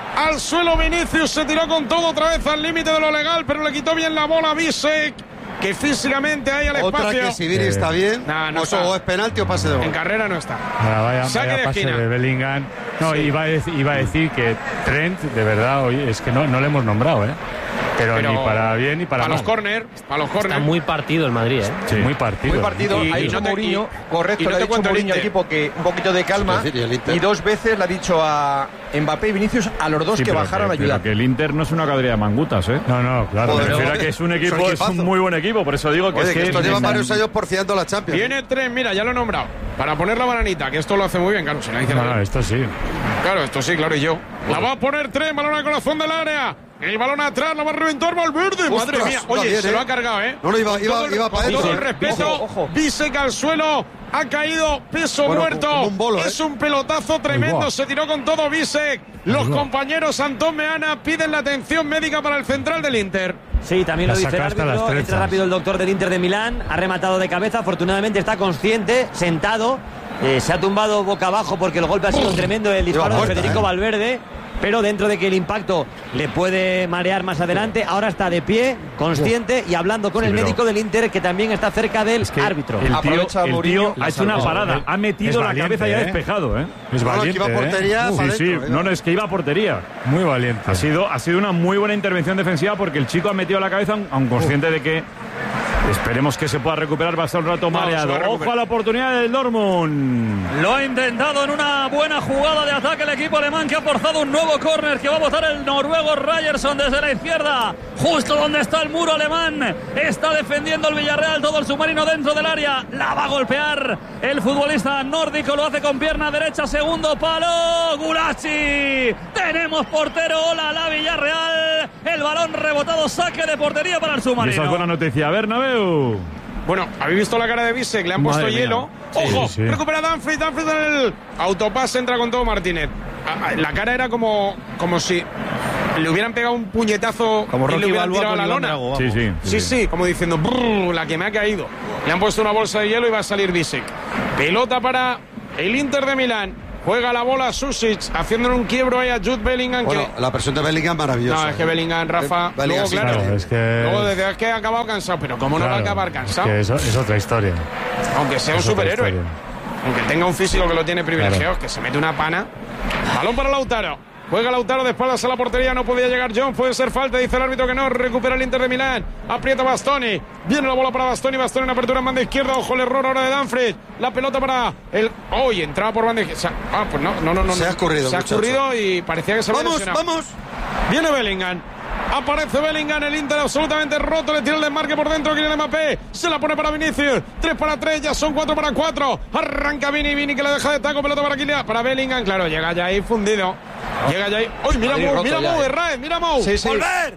al suelo Vinicius, se tiró con todo otra vez al límite de lo legal, pero le quitó bien la bola a Bisek, que físicamente hay al espacio. Otra que si Vini está bien, no está. O es penalti o pase de gol. En carrera no está. Vaya Saque de pase esquina. de Bellingham. No, Sí. iba a decir que Trent, de verdad, hoy es que no le hemos nombrado, ¿eh? Pero ni para bien ni para mal. Para los córner. Está muy partido el Madrid, ¿eh? Sí, muy partido. Muy partido, Y ha dicho no te- Mourinho, y correcto, no le ha te dicho cuento el Mourinho al Inter. equipo que un poquito de calma, Sí, el Inter. y 2 veces le ha dicho a Mbappé y Vinicius, a los dos Sí, que pero bajaran a pero ayudar. que el Inter no es una cuadrilla de mangutas, ¿eh? No, claro. Me Joder, refiero a que es un equipo, es un muy buen equipo, por eso digo que Oye, es que que estos llevan varios años porciando la Champions. Viene Trent, mira, ya lo he nombrado. Para poner la bananita, que esto lo hace muy bien, claro. Se la dice No, esto sí. Claro, esto sí, claro, y yo. La va a poner Trent, balón al corazón del área. El balón atrás, la va a reventar Valverde. Ostras, Madre mía. va Oye, bien, se lo ha cargado, ¿eh? No, iba Con para todo adentro. el respeto, Ojo. Bisek al suelo, ha caído peso Bueno, muerto. como un bolo, es un pelotazo tremendo, se tiró con todo Bisek. Los compañeros Antón Meana piden la atención médica para el central del Inter. Sí, también lo La dice el saca hasta las árbitro. trenzas. Entra rápido el doctor del Inter de Milán. Ha rematado de cabeza. Afortunadamente está consciente, sentado. Se ha tumbado boca abajo porque el golpe ha sido tremendo. El disparo de muerta, Federico Valverde. Pero dentro de que el impacto le puede marear más adelante, ahora está de pie, consciente y hablando con Sí, el pero- médico del Inter, que también está cerca del árbitro. Aprovecha El tío Mourinho ha hecho una la parada, salva. ha metido Es la valiente, cabeza y ha ¿eh? despejado, ¿eh? Es No, no, que valiente, iba a portería. ¿eh? para Sí, adentro, venga. no, es que iba a portería. Muy valiente. Ha sido una muy buena intervención defensiva porque el chico ha metido la cabeza, aun consciente de que esperemos que se pueda recuperar, va a estar un rato se va a mareado. recuperar. Ojo a la oportunidad del Dortmund. Lo ha intentado en una buena jugada de ataque el equipo alemán, que ha forzado un nuevo córner que va a botar el noruego Ryerson desde la izquierda, justo donde está el muro alemán. Está defendiendo el Villarreal, todo el submarino dentro del área. La va a golpear el futbolista nórdico, lo hace con pierna derecha, segundo palo. Gulacsi. Tenemos portero, hola la Villarreal. El balón rebotado, saque de portería para el Y esa es submarino. buena noticia. Bernabéu. Bueno, habéis visto la cara de Bisek, le han Madre puesto mía. hielo. Sí, Ojo, sí. recupera Danfries en el autopase, entra con todo Martínez. La cara era como si le hubieran pegado un puñetazo Como y le Rocky hubieran Balboa tirado a con la Iván lona. Drago, vamos. Sí, como diciendo, "Brrr, la que me ha caído". Le han puesto una bolsa de hielo y va a salir Bisek. Pelota para el Inter de Milán. Juega la bola Susic, haciéndole un quiebro ahí a Jude Bellingham. Bueno, la presión de Bellingham maravillosa. No, es que Bellingham, Rafa, Bellingham luego, sí, claro, Claro, es que- luego desde que ha acabado cansado, pero ¿cómo no va a Claro, acabar cansado? Es que eso es otra historia. Aunque sea un Es otra superhéroe, historia. aunque tenga un físico que lo tiene privilegiado, Claro. que se mete una pana. Balón para Lautaro. Juega Lautaro de espaldas a la portería, no podía llegar John, puede ser falta, dice el árbitro que no, recupera el Inter de Milán, aprieta Bastoni, viene la bola para Bastoni en apertura en banda izquierda, ojo el error ahora de Danfries, la pelota para el... ¡Oye! Entraba por banda izquierda, pues no. Se ha escurrido, Se ha muchacho. escurrido y parecía que se había lesionado. Vamos. Viene Bellingham. Aparece Bellingham, el Inter absolutamente roto, le tira el desmarque por dentro, Kylian Mbappé, se la pone para Vinicius, 3 para 3, ya son 4 para 4, arranca Vini que le deja de taco, pelota para Kylian, para Bellingham, claro, llega ya ahí fundido, llega ya ahí, ¡uy, mira Madrid Mou, roto mira ya, Mou, eh. Herrera, mira Mou, Sí, sí. ¡volver!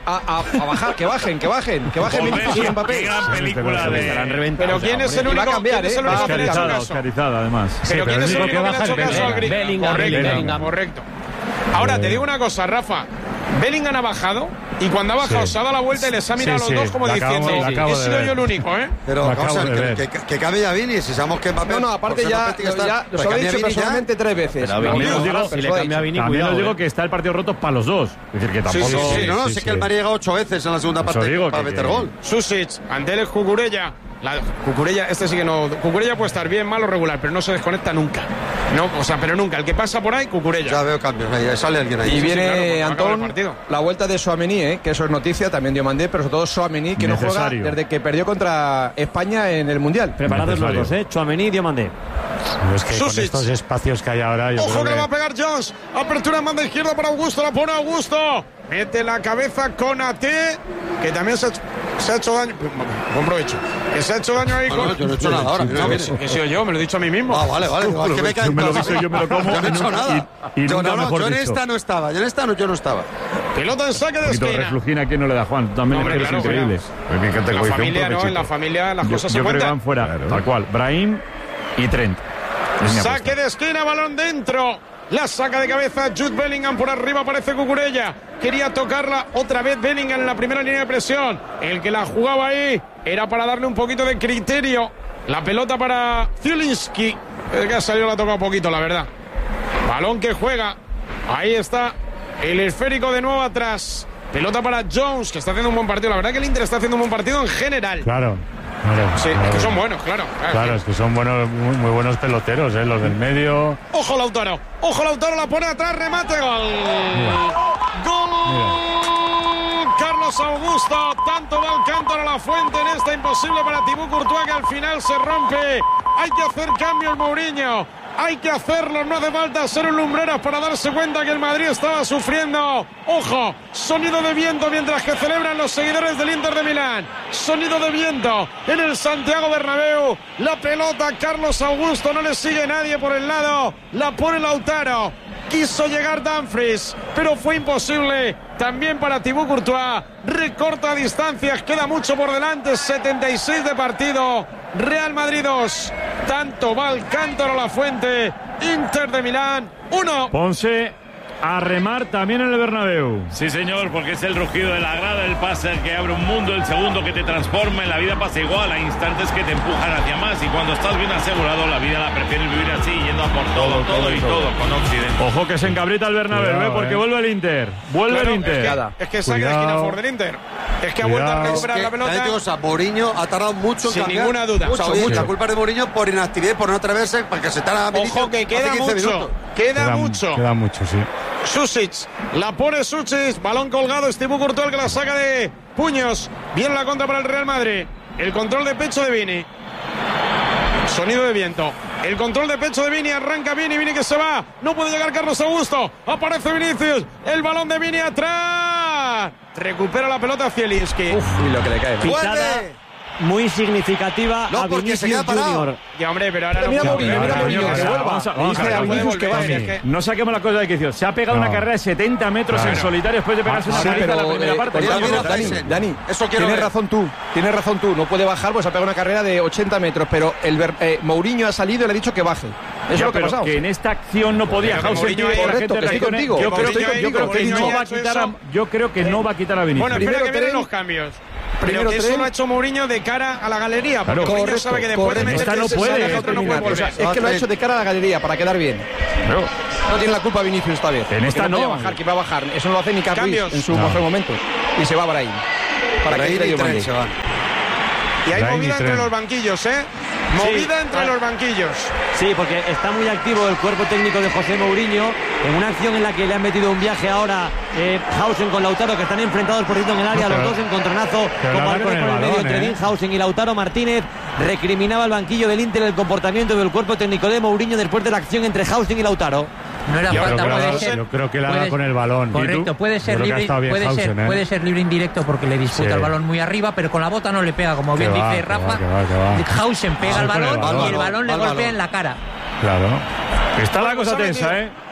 A bajar, que bajen Volver, Vinicius y Mbappé. qué gran película de... Pero ¿quién es el Y va único a cambiar, ¿quién es el único que le ha hecho Oscarizada, caso? Oscarizada, además. Pero ¿quién es el único que le ha hecho caso al grito? Bellingham. Correcto. Ahora, te digo una cosa, Rafa. Bellingham ha bajado y cuando ha bajado Sí. se ha dado la vuelta y les ha mirado Sí, a los sí, dos como la diciendo, acabo he de sido ver. yo el único, ¿eh? Pero Lo vamos a acabo de ver, ver. que cabe ya Vini, si sabemos que Mbappé... No, aparte por ser ya Mbappé tiene que estar. los Pero ha cambia dicho Vini ya. personalmente 3 veces. Pero Vini, También os digo, si le cambia a Vini, También os cuidado, digo que está el partido roto para los dos. Es decir, que tampoco... sí, No, Sí, sé sí. que el Madrid llega 8 veces en la segunda Eso parte digo para que- meter gol. Susic, ante él es Cucurella. Cucurella, este sí que no. Cucurella puede estar bien, malo, regular, pero no se desconecta nunca. No, o sea, pero nunca. El que pasa por ahí, Cucurella. Ya veo cambios, ahí sale alguien ahí. Y viene claro, porque acaba el Antón, partido. la vuelta de Tchouaméni, que eso es noticia, también dio Mandé, pero sobre todo Tchouaméni, que no Necesario. juega desde que perdió contra España en el Mundial. Preparados los Necesario. dos, Tchouaméni y Diomandé. Pero es que con Susic. estos espacios que hay ahora, yo Ojo creo que le va a que... pegar Jones. Apertura en banda izquierda para Augusto. La pone Augusto. Mete la cabeza con AT, que también se ha hecho daño. Buen provecho. Que se ha hecho daño ahí No, con. no, yo no he hecho nada ahora. mira, No, mira. que he sido yo, me lo he dicho a mí mismo. Ah, vale. Es que me cae Yo me lo mal. guiso, yo me lo como. Yo no he hecho nada. Y Yo nunca no, mejor yo en dicho. esta no estaba. Yo no estaba. Pelota en saque de Un poquito de esquina. reflujina, ¿quién no le da, Juan? Tú también Hombre, es que eres claro, increíble. En la familia, ¿no? En la familia las cosas se Yo creo que cuentan. van fuera, tal cual. Brahim y Trent. Es mi Saque apuesta. de esquina, balón dentro. La saca de cabeza Jude Bellingham, por arriba aparece Cucurella. Quería tocarla otra vez Bellingham en la primera línea de presión. El que la jugaba ahí era para darle un poquito de criterio. La pelota para Zielinski. El que ha salido la ha tocado poquito, la verdad. Balón que juega. Ahí está El esférico de nuevo atrás. Pelota para Jones, que está haciendo un buen partido. La verdad que el Inter está haciendo un buen partido en general. Claro. Sí, es que son buenos, claro. Claro, es que son buenos, muy buenos peloteros, los del medio. Ojo Lautaro, la pone atrás, remate, gol. Gol. Carlos Augusto, tanto va el Cántaro a la fuente en esta imposible para Thibaut Courtois, que al final se rompe. Hay que hacer cambio en Mourinho. Hay que hacerlo, no hace falta ser un lumbreras para darse cuenta que el Madrid estaba sufriendo. Ojo, sonido de viento mientras que celebran los seguidores del Inter de Milán. Sonido de viento en el Santiago Bernabéu. La pelota, Carlos Augusto, no le sigue nadie por el lado. La pone Lautaro. Quiso llegar Dumfries, pero fue imposible. También para Thibaut Courtois. Recorta distancias, queda mucho por delante. 76 de partido. Real Madrid 2. Tanto va el Cántaro a la fuente. Inter de Milán 1. Ponce a remar también en el Bernabéu. Sí, señor, porque es el rugido de la grada, el pase que abre un mundo, el segundo que te transforma. En la vida pasa igual, hay instantes que te empujan hacia más, y cuando estás bien asegurado, la vida la prefieres vivir así, yendo a por todo con Occidente. Ojo que se encabrita el Bernabéu, porque vuelve el Inter. Vuelve el Inter. Es que saque de esquina por del Inter. Es que ha vuelto a recuperar la pelota. Mourinho ha tardado mucho en sin cambiar. ninguna duda. Mucho. La culpa de Mourinho por inactividad, por no atreverse, porque se está. Ojo que queda mucho. Queda mucho. Queda mucho, sí. Susic, la pone Susic, balón colgado, Thibaut Courtois que la saca de puños. Viene la contra para el Real Madrid. El control de pecho de Vini. Sonido de viento. El control de pecho de Vini, arranca Vini que se va. No puede llegar Carlos Augusto. Aparece Vinicius. El balón de Vini atrás. Recupera la pelota Zielinski. Y lo que le cae. Pitada muy significativa a Vinicius Junior. Ya, hombre, pero ahora mira no. Mourinho, que vuelva. No saquemos la cosa de quicio. Se ha pegado una carrera de 70 metros en solitario después de pegarse una paliza en la primera parte. Dani, tienes razón tú. No puede bajar, pues ha pegado una carrera de 80 metros, pero Mourinho ha salido y le ha dicho que baje. Eso es lo que ha pasado. Que en esta acción no podía. Yo creo que no va a quitar a Vinicius. Bueno, espera que vienen los cambios. Pero que eso lo ha hecho Mourinho de cara a la galería. Porque Mourinho sabe que después de meter no puede. Es que lo ha hecho de cara a la galería para quedar bien. No tiene la culpa Vinicius esta vez. En esta no. Que va a bajar. Eso no lo hace ni Carlos en su mejor momento. Y se va para ahí. Para que se va. Y hay movida entre los banquillos, Movida entre los banquillos. Sí, porque está muy activo el cuerpo técnico de José Mourinho en una acción en la que le han metido un viaje ahora Hausen con Lautaro, que están enfrentados por cierto en el área, los dos encontronazo con balón por el medio entre Dean Hausen y Lautaro Martínez. Recriminaba el banquillo del Inter el comportamiento del cuerpo técnico de Mourinho después de la acción entre Hausen y Lautaro. No era falta, puede ser. Yo creo que la da con el balón. Correcto, puede ser libre, puede ser libre indirecto porque le disputa el balón muy arriba, pero con la bota no le pega, como bien dice Rafa. Hausen pega el balón y el balón le golpea en la cara. Claro. Está la cosa tensa,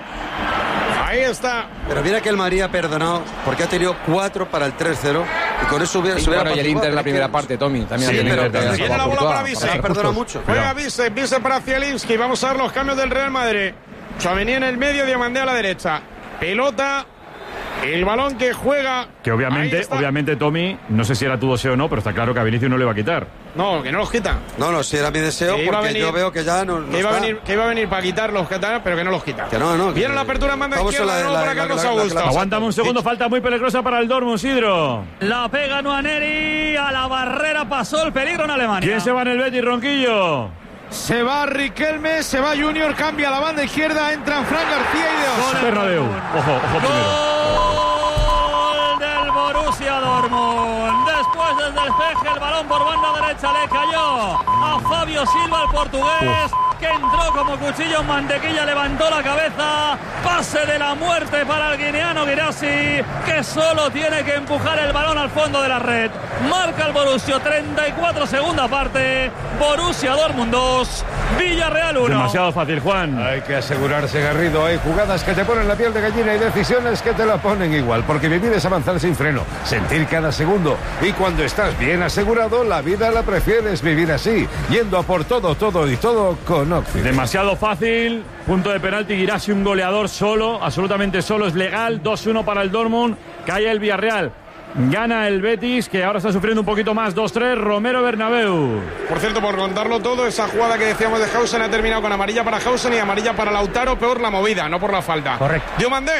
Ahí está. Pero mira que el Madrid ha perdonado porque ha tenido 4 para el 3-0 y con eso hubiera y el Inter en la primera parte, Tommy. También viene la bola para Vise. Ha perdonado mucho. Juega Vise para Zielinski. Vamos a ver los cambios del Real Madrid. Tchouaméni en el medio, Diomandé a la derecha. Pelota, el balón que juega. Que obviamente, Tommy, no sé si era tu deseo o no, pero está claro que a Vinicius no le va a quitar. No, que no los quita. No, si era mi deseo, porque yo veo que ya no que iba a venir para quitarlos, pero que no los quita. Que no. Viene la apertura en banda izquierda de nuevo para Carlos Augusto. Aguántame un segundo, falta muy peligrosa para el Dortmund, Sidro. La pega Nwaneri, a la barrera pasó el peligro en Alemania. ¿Quién se va en el Betis, Ronquillo? Se va Riquelme, se va Junior, cambia la banda izquierda, entran Fran García y De Bernabéu. Ojo primero. Gol del Borussia Dortmund. Después del despeje, el balón por banda derecha le cayó a Fabio Silva, el portugués, que entró como cuchillo en mantequilla, levantó la cabeza. Pase de la muerte para el guineano Guirassy, que solo tiene que empujar el balón al fondo de la red. Marca el Borussia, 34 segunda parte. Borussia Dortmund 2, Villarreal 1. Demasiado fácil, Juan. Hay que asegurarse, Garrido. Hay jugadas que te ponen la piel de gallina y decisiones que te la ponen igual. Porque vivir es avanzar sin freno, sentir cada segundo. Y cuando estás bien asegurado, la vida la prefieres vivir así, yendo a por todo con Occidente. Demasiado fácil. Punto de penalti, Guirassy, un goleador solo, absolutamente solo, es legal. 2-1 para el Dortmund. Cae el Villarreal. Gana el Betis, que ahora está sufriendo un poquito más. 2-3, Romero Bernabéu. Por cierto, por contarlo todo, esa jugada que decíamos de Hausen ha terminado con amarilla para Hausen y amarilla para Lautaro. Peor la movida, no por la falta. Correcto. Diomandé.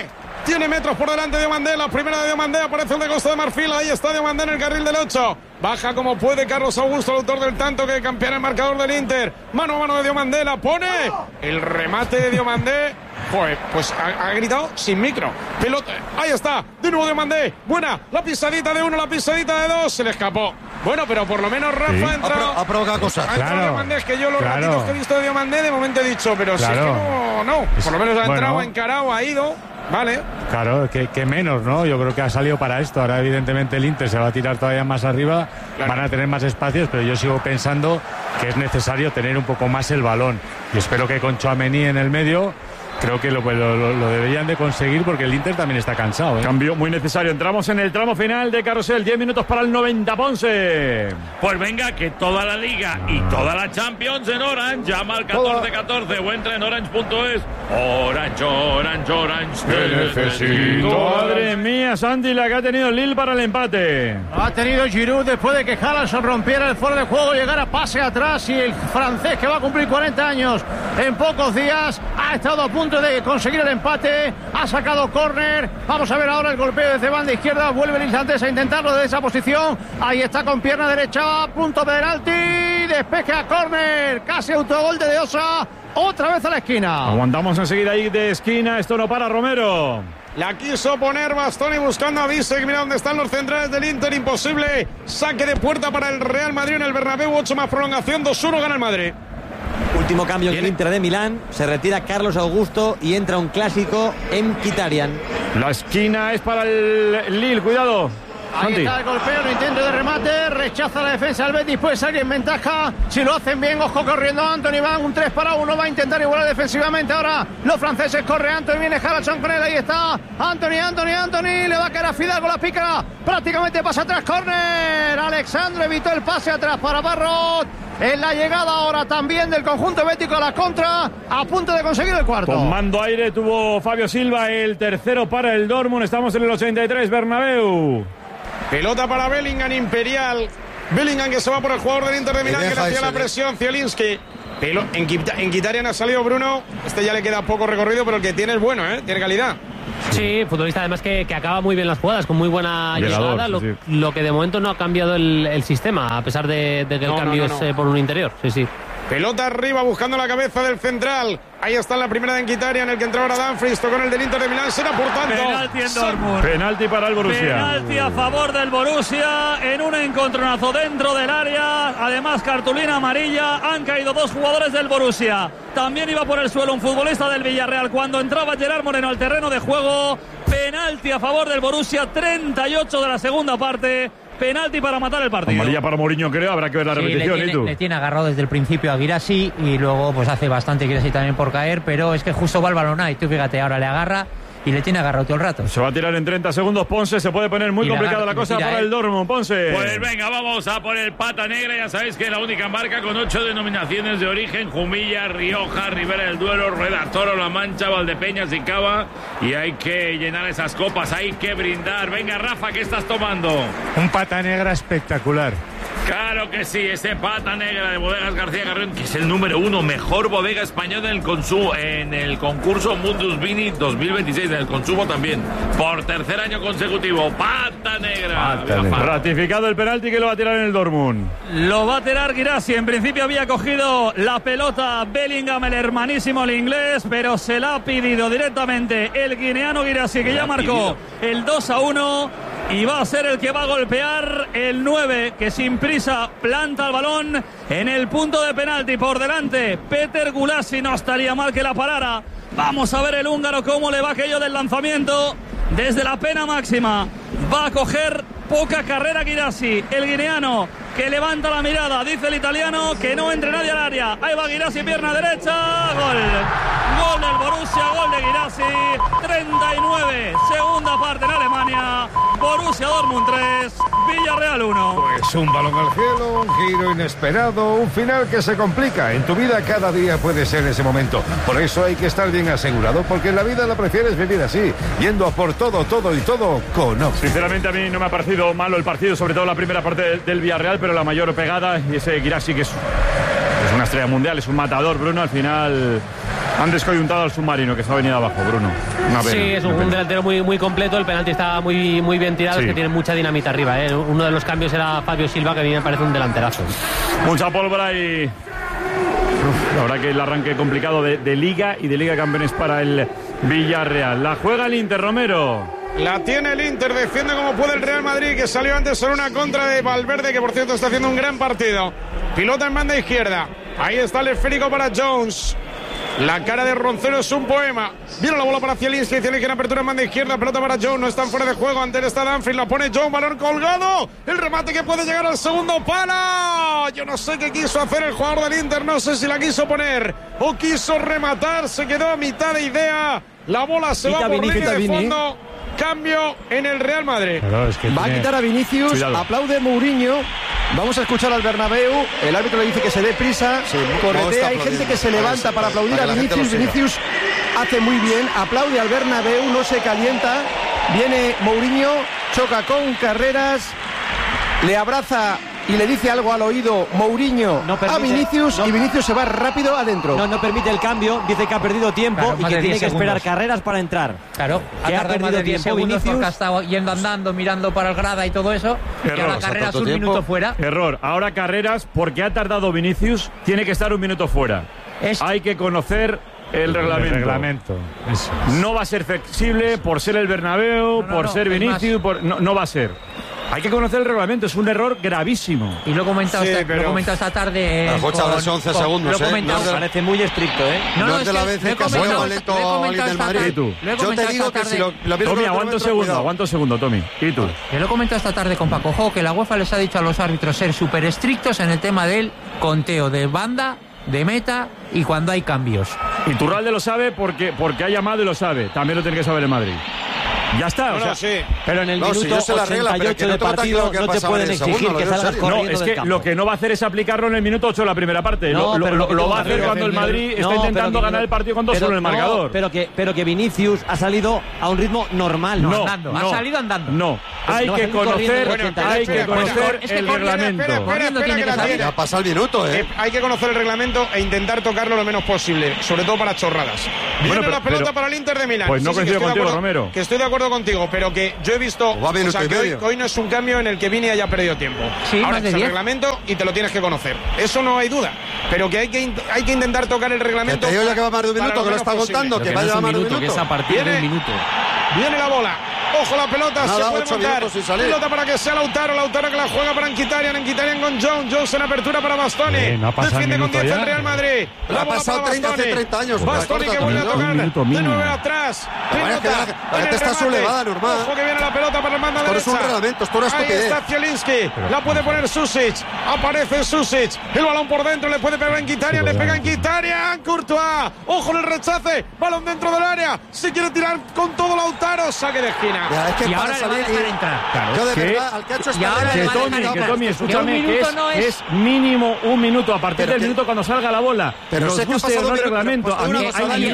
Tiene metros por delante de Diomandé. La primera de Diomandé, aparece el de Costa de Marfil. Ahí está Diomandé en el carril del 8. Baja como puede Carlos Augusto, el autor del tanto que campeona el marcador del Inter. Mano a mano de Diomandé, la pone. El remate de Diomandé. Joder, pues ha gritado sin micro. Pelota, ahí está, de nuevo Diomandé. Buena, la pisadita de 1, la pisadita de 2. Se le escapó. Bueno, pero por lo menos Rafa ha entrado. Ha provocado cosas. Ha entrado Diomandé, es que yo los ratitos que he visto de Diomandé, de momento he dicho, pero si es que no. Por lo menos ha entrado, ha encarado, ha ido. Vale. Claro, que menos, ¿no? Yo creo que ha salido para esto. Ahora, evidentemente, el Inter se va a tirar todavía más arriba. Claro. Van a tener más espacios, pero yo sigo pensando que es necesario tener un poco más el balón. Y espero que con Tchouaméni en el medio, creo que lo deberían de conseguir, porque el Inter también está cansado, ¿eh? Cambio muy necesario. Entramos en el tramo final de Carrusel. 10 minutos para el 90, Ponce. Pues venga, que toda la Liga y toda la Champions en Orange. Llama al 1414 o entra en orange.es. Orange, te necesito. Madre mía, Santi, la que ha tenido Lille para el empate. Ha tenido Giroud después de que Haaland rompiera el fuera de juego, llegara pase atrás, y el francés, que va a cumplir 40 años en pocos días, ha estado a punto de conseguir el empate. Ha sacado córner. Vamos a ver ahora el golpeo desde banda izquierda. Vuelve el islandés a intentarlo desde esa posición. Ahí está con pierna derecha. Punto penalti. Despeje a córner. Casi autogol de Osa. Otra vez a la esquina. Aguantamos enseguida ahí de esquina. Esto no para Romero. La quiso poner Bastoni buscando a Bisek. Mira dónde están los centrales del Inter. Imposible. Saque de puerta para el Real Madrid en el Bernabéu. 8 más prolongación. 2-1 gana el Madrid. Último cambio en el Inter de Milán. Se retira Carlos Augusto y entra un clásico en Mkhitaryan. La esquina es para el Lille. Cuidado. Ahí está el golpeo, el intento de remate, rechaza la defensa del Betis, puede salir en ventaja, si lo hacen bien, ojo corriendo Anthony, van un 3-1, va a intentar igualar defensivamente ahora los franceses, corre Anthony, viene Haraldsson con él, ahí está Anthony, le va a caer a Fidalgo, la pica, prácticamente pasa atrás, córner, Alexandre evitó el pase atrás para Barrot. En la llegada ahora también del conjunto bético a la contra, a punto de conseguir el cuarto. Tomando aire tuvo Fabio Silva, el tercero para el Dortmund. Estamos en el 83, Bernabéu. Pelota para Bellingham, Imperial. Bellingham, que se va por el jugador del Inter de Milán, que le hacía la presión, Zielinski. En Mkhitaryan ha salido Bruno. Este ya le queda poco recorrido, pero el que tiene es bueno, ¿eh? Tiene calidad. Sí, futbolista además que acaba muy bien las jugadas, con muy buena llegada, lo que de momento no ha cambiado el sistema, a pesar de que el cambio es por un interior. Sí. Pelota arriba buscando la cabeza del central. Ahí está la primera de Mkhitaryan, en el que entró ahora Dumfries, con el del Inter de Milán, será por tanto. Penalti en Dortmund. Penalti para el Borussia. Penalti a favor del Borussia en un encontronazo dentro del área. Además, cartulina amarilla. Han caído 2 jugadores del Borussia. También iba por el suelo un futbolista del Villarreal cuando entraba Gerard Moreno al terreno de juego. Penalti a favor del Borussia, 38 de la segunda parte. Penalti para matar el partido. Amarilla para Mourinho, creo. Habrá que ver la repetición. Le tiene agarrado desde el principio a Guirassy y luego pues hace bastante Guirassy también por caer, pero es que justo va el balón ahí. Tú fíjate, ahora le agarra y le tiene agarrado todo el rato. Se va a tirar en 30 segundos Ponce. Se puede poner muy complicada la cosa para el Dortmund. Ponce. Pues venga, vamos a por el pata negra. Ya sabéis que es la única marca con 8 denominaciones de origen: Jumilla, Rioja, Ribera del Duero, Rueda Toro, La Mancha, Valdepeñas y Cava. Y hay que llenar esas copas, hay que brindar. Venga, Rafa, ¿qué estás tomando? Un pata negra espectacular. Claro que sí, ese pata negra de Bodegas García Carrión, que es el número 1 mejor bodega española en el concurso Mundus Vini 2026, en el consumo también, por tercer año consecutivo. Pata negra. Ratificado el penalti, que lo va a tirar en el Dortmund. Lo va a tirar Guirassy. En principio había cogido la pelota Bellingham, el hermanísimo el inglés, pero se la ha pedido directamente el guineano Guirassy, que ya marcó el 2-1. Y va a ser el que va a golpear el 9, que sin prisa planta el balón en el punto de penalti. Por delante Peter Gulácsi, no estaría mal que la parara. Vamos a ver el húngaro cómo le va aquello del lanzamiento desde la pena máxima. Va a coger poca carrera Guirassy, el guineano, que levanta la mirada. Dice el italiano que no entre nadie al área. Ahí va Guirassy, pierna derecha. Gol del Borussia, gol de Guirassy. 39, segunda parte en Alemania. Borussia Dortmund 3, Villarreal 1. Pues un balón al cielo, un giro inesperado, un final que se complica. En tu vida cada día puede ser ese momento. Por eso hay que estar bien asegurado, porque en la vida la prefieres vivir así, yendo a por todo con Ox. Sinceramente a mí no me ha parecido malo el partido, sobre todo la primera parte del Villarreal, pero la mayor pegada, y ese Guirassy, que es una estrella mundial, es un matador, Bruno, al final Han descoyuntado al submarino que se ha venido abajo, Bruno. Sí, es un delantero muy, muy completo. El penalti está muy, muy bien tirado. Sí. Es que tiene mucha dinamita arriba. Uno de los cambios era Fabio Silva, que a mí me parece un delanterazo. Mucha pólvora y... la verdad que el arranque complicado de Liga y de Liga de Campeones para el Villarreal. La juega el Inter, Romero. La tiene el Inter, defiende como puede el Real Madrid, que salió antes en una contra de Valverde, que por cierto está haciendo un gran partido. Pilota en banda izquierda. Ahí está el esférico para Jones. La cara de Roncero es un poema. Viene la bola para Zielinski, tiene que ir apertura en banda izquierda. Pelota para Jones, no están fuera de juego. Antes está Danfries, la pone Jones, balón colgado. El remate que puede llegar al segundo palo. Yo no sé qué quiso hacer el jugador del Inter, no sé si la quiso poner o quiso rematar. Se quedó a mitad de idea. La bola se va por línea de fondo. Cambio en el Real Madrid. Va a quitar a Vinicius. Cuidado. Aplaude Mourinho. Vamos a escuchar al Bernabéu. El árbitro le dice que se dé prisa. Sí, corretea. Hay gente que se levanta para aplaudir a Vinicius. Vinicius hace muy bien. Aplaude al Bernabéu. No se calienta. Viene Mourinho. Choca con Carreras. Le abraza y le dice algo al oído Mourinho a Vinicius, y Vinicius se va rápido adentro. No permite el cambio, dice que ha perdido tiempo, claro, y que tiene que esperar Carreras para entrar. Claro, que ha perdido tiempo Vinicius, porque ha estado yendo andando, mirando para el grada y todo eso. Error, y ahora Carreras un minuto fuera. Error, ahora Carreras, porque ha tardado Vinicius, tiene que estar un minuto fuera. Hay que conocer el reglamento. Eso. No va a ser flexible por ser el Bernabéu, por ser Vinicius, no va a ser. Hay que conocer el reglamento, es un error gravísimo. Y lo he comentado, esta tarde. La fecha de 11 segundos, me parece muy estricto, No es de la vez que ha sido lento alguien del Madrid. Yo te digo que si lo Tommy, aguanta un segundo, Tommy. ¿Y tú? Yo lo he comentado esta tarde con Paco Jo, que la UEFA les ha dicho a los árbitros ser súper estrictos en el tema del conteo de banda, de meta y cuando hay cambios. Y Turralde lo sabe porque ha llamado y lo sabe. También lo tiene que saber el Madrid. Ya está, sí. Pero en el minuto 88 de partido no te pueden exigir que salgas corriendo es que del campo. Lo que no va a hacer es aplicarlo en el minuto 8 de la primera parte. Lo va a hacer cuando el Madrid está intentando ganar el partido con 2-1 en el marcador. Pero que Vinicius ha salido a un ritmo normal. Ha salido andando. No, hay que conocer el reglamento. Ya pasa el minuto, Hay que conocer el reglamento e intentar tocarlo lo menos posible, sobre todo para chorradas. Viene la pelota para el Inter de Milán. Pues no coincido contigo, Romero. Que estoy de acuerdo contigo, pero que yo he visto que hoy no es un cambio en el que Vini haya perdido tiempo. Sí, ahora es el reglamento y te lo tienes que conocer. Eso no hay duda. Pero que hay que intentar tocar el reglamento. Que te digo ya que va más de un minuto, que lo está contando, que vaya más de un minuto. Que es a partir del minuto. Viene la bola. Ojo la pelota, nada, se puede montar. Pelota para que sea Lautaro que la juega para Mkhitaryan con Jones en apertura para Bastoni. Defiende con 10 el Real Madrid. La ha pasado 30 años. Bastoni que vuelve a tocar de 9 atrás. La gente está sublevada, normal. Ojo que viene la pelota para el mando derecha. Esto es un reglamento, esto no es estupidez. Ahí está Zielinski, la puede poner Susic. Aparece Susic, el balón por dentro, le puede pegar Mkhitaryan, le pega Mkhitaryan, Courtois. Ojo en el rechace, balón dentro del área. Se quiere tirar con todo Lautaro, saque de esquina. Ya, es que y ahora salir, le van a dejar entrar. Claro. Yo de verdad, al que ha hecho esta Tommy, escúchame, que es mínimo un minuto a partir del minuto cuando salga la bola. Pero nos guste o no el reglamento. A mí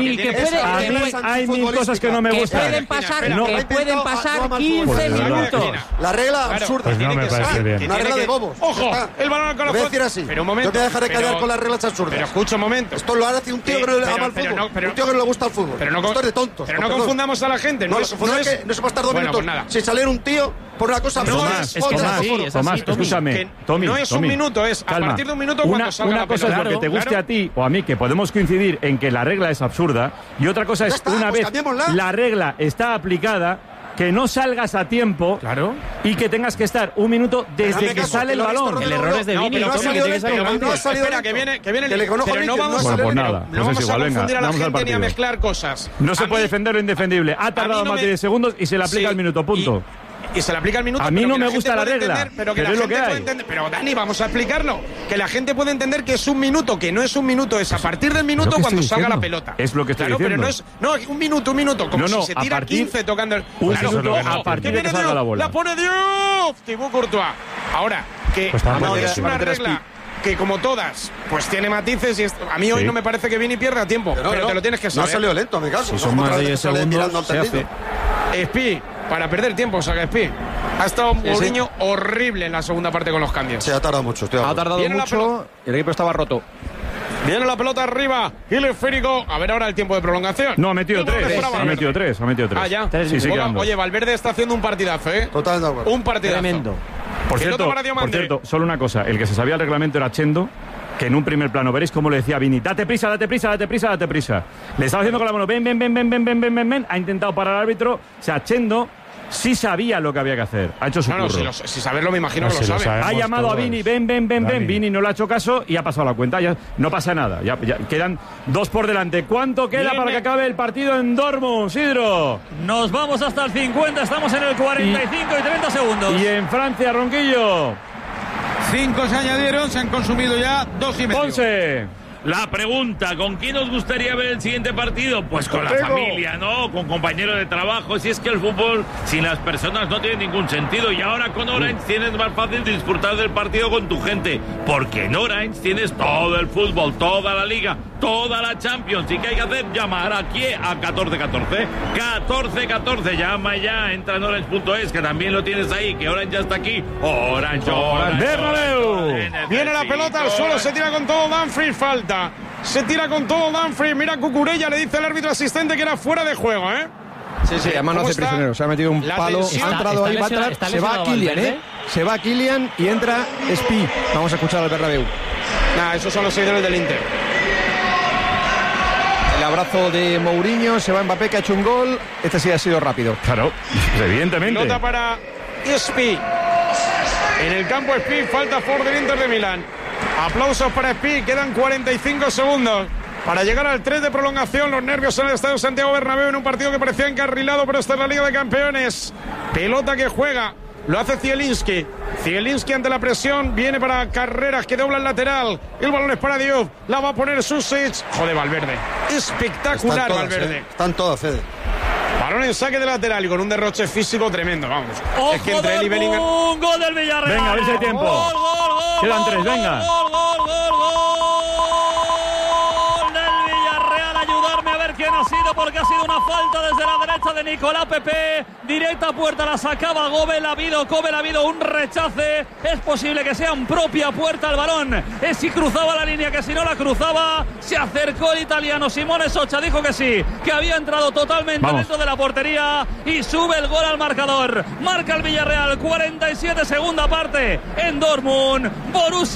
hay mil cosas que no me gustan. Que pueden pasar 15 minutos. La regla absurda. Pues no me parece bien. Una regla de bobos. Ojo, el balón al corazón. Voy a decir así. Pero un momento. Yo te dejaré callar con las reglas absurdas. Pero escucha un momento. Esto lo hace un tío que no le ama el fútbol. Un tío que no le gusta el fútbol. Esto es de tontos. Pero no confundamos a la gente. No se puede estar 2 minutos sin salir un tío por una cosa. Tomás, escúchame. Tommy, no es un minuto, es a partir de un minuto cuando salga la pelota. Una cosa es lo que te guste a ti o a mí, que podemos coincidir en que la regla es absurda, y otra cosa es una vez la regla está aplicada, que no salgas a tiempo y que tengas que estar un minuto desde que sale el balón. El error es de Vini. Espera, que viene el... Pero no vamos a confundir a la gente ni a mezclar cosas. No se puede defender lo indefendible. Ha tardado más de 10 segundos y se le aplica el minuto, punto. Y se le aplica el minuto. A mí no me gusta la regla, pero es lo que hay. Pero Dani, vamos a explicarlo. Que la gente puede entender que es un minuto, que no es un minuto, es a partir del minuto cuando salga la pelota. Es lo que estoy diciendo. Pero no es un minuto, como si se tira 15 tocando el... Un minuto a partir de que salga la bola. La pone Diouf, Thibaut Courtois. Ahora, que es una regla que como todas, pues tiene matices y a mí hoy no me parece que Vini pierda tiempo, pero te lo tienes que saber. No ha salido lento, a mi caso. Si son más de 10 segundos, se hace. Spi, para perder tiempo, saca Spi. Ha estado Mourinho horrible en la segunda parte con los cambios. Se ha tardado mucho, Ha tardado mucho, el equipo estaba roto. Viene la pelota arriba. Y el esférico. A ver ahora el tiempo de prolongación. No, ha metido 3. Ha metido 3. Ah, ya. Sí, Oye, Valverde está haciendo un partidazo, ¿eh? Totalmente de acuerdo. Un partidazo. Tremendo. Por cierto, solo una cosa. El que se sabía el reglamento era Chendo, que en un primer plano veréis cómo le decía a Vini, date prisa. Le estaba haciendo con la mano, ven. Ha intentado parar al árbitro. O sea, Chendo sí sabía lo que había que hacer. Ha hecho su curro. Si saberlo me imagino que lo sabe. Ha llamado a Vini, ven. Vini no le ha hecho caso y ha pasado la cuenta. Ya no pasa nada. Ya quedan 2 por delante. ¿Cuánto queda para que acabe el partido en Dortmund, Sidro? Nos vamos hasta el 50. Estamos en el 45 y 30 segundos. Y en Francia, Ronquillo. 5 se añadieron, se han consumido ya 2,5. Ponce. La pregunta, ¿con quién os gustaría ver el siguiente partido? Pues con la familia, ¿no? Con compañeros de trabajo. Si es que el fútbol sin las personas no tiene ningún sentido. Y ahora con Orange tienes más fácil disfrutar del partido con tu gente. Porque en Orange tienes todo el fútbol, toda la liga, toda la Champions. ¿Y qué hay que hacer? Llamar aquí a 1414. 1414, llama ya. Entra en orange.es, que también lo tienes ahí. Que Orange ya está aquí. Orange. Bernabéu. Viene la pelota al suelo, se tira con todo Dumfries, falta. Se tira con todo Dumfries. Mira Cucurella, le dice el árbitro asistente que era fuera de juego, ¿eh? Sí, además no hace prisionero. Se ha metido un palo. Ha entrado ahí Bartra. Se va Kylian, ¿eh? Se va Kylian y entra Spi. Vamos a escuchar al Bernabéu. Esos son los seguidores del Inter. El abrazo de Mourinho. Se va Mbappé, que ha hecho un gol. Este sí ha sido rápido. Claro, evidentemente. Nota para Spi. En el campo Spi, falta por del Inter de Milán. Aplausos para Spi, quedan 45 segundos para llegar al 3 de prolongación. Los nervios en el estadio Santiago Bernabéu en un partido que parecía encarrilado, pero esta es la Liga de Campeones. Pelota que juega, lo hace Zielinski. Zielinski ante la presión, viene para Carreras, que dobla el lateral. El balón es para Diop, la va a poner Susic. Joder, Valverde, espectacular todas, Valverde. Están todas, Fede. Balón en saque de lateral y con un derroche físico tremendo, vamos. ¡Ojo! Es que entre él y Bellingham... ¡Un gol del Villarreal! Venga, a ver si hay tiempo. ¡Gol! Quedan 3, venga. ¡Gol del Villarreal! Ayudarme a ver quién ha sido, porque ha sido una falta desde la derecha de Nicolás Pepe. Directa a puerta, la sacaba Gobel, ha habido un rechace. Es posible que sea en propia puerta el balón. Es si cruzaba la línea, que si no la cruzaba. Se acercó el italiano Simone Socha, dijo que sí, que había entrado totalmente dentro de la portería y sube el gol al marcador. Marca el Villarreal, 47 segunda parte en Dortmund. Borussia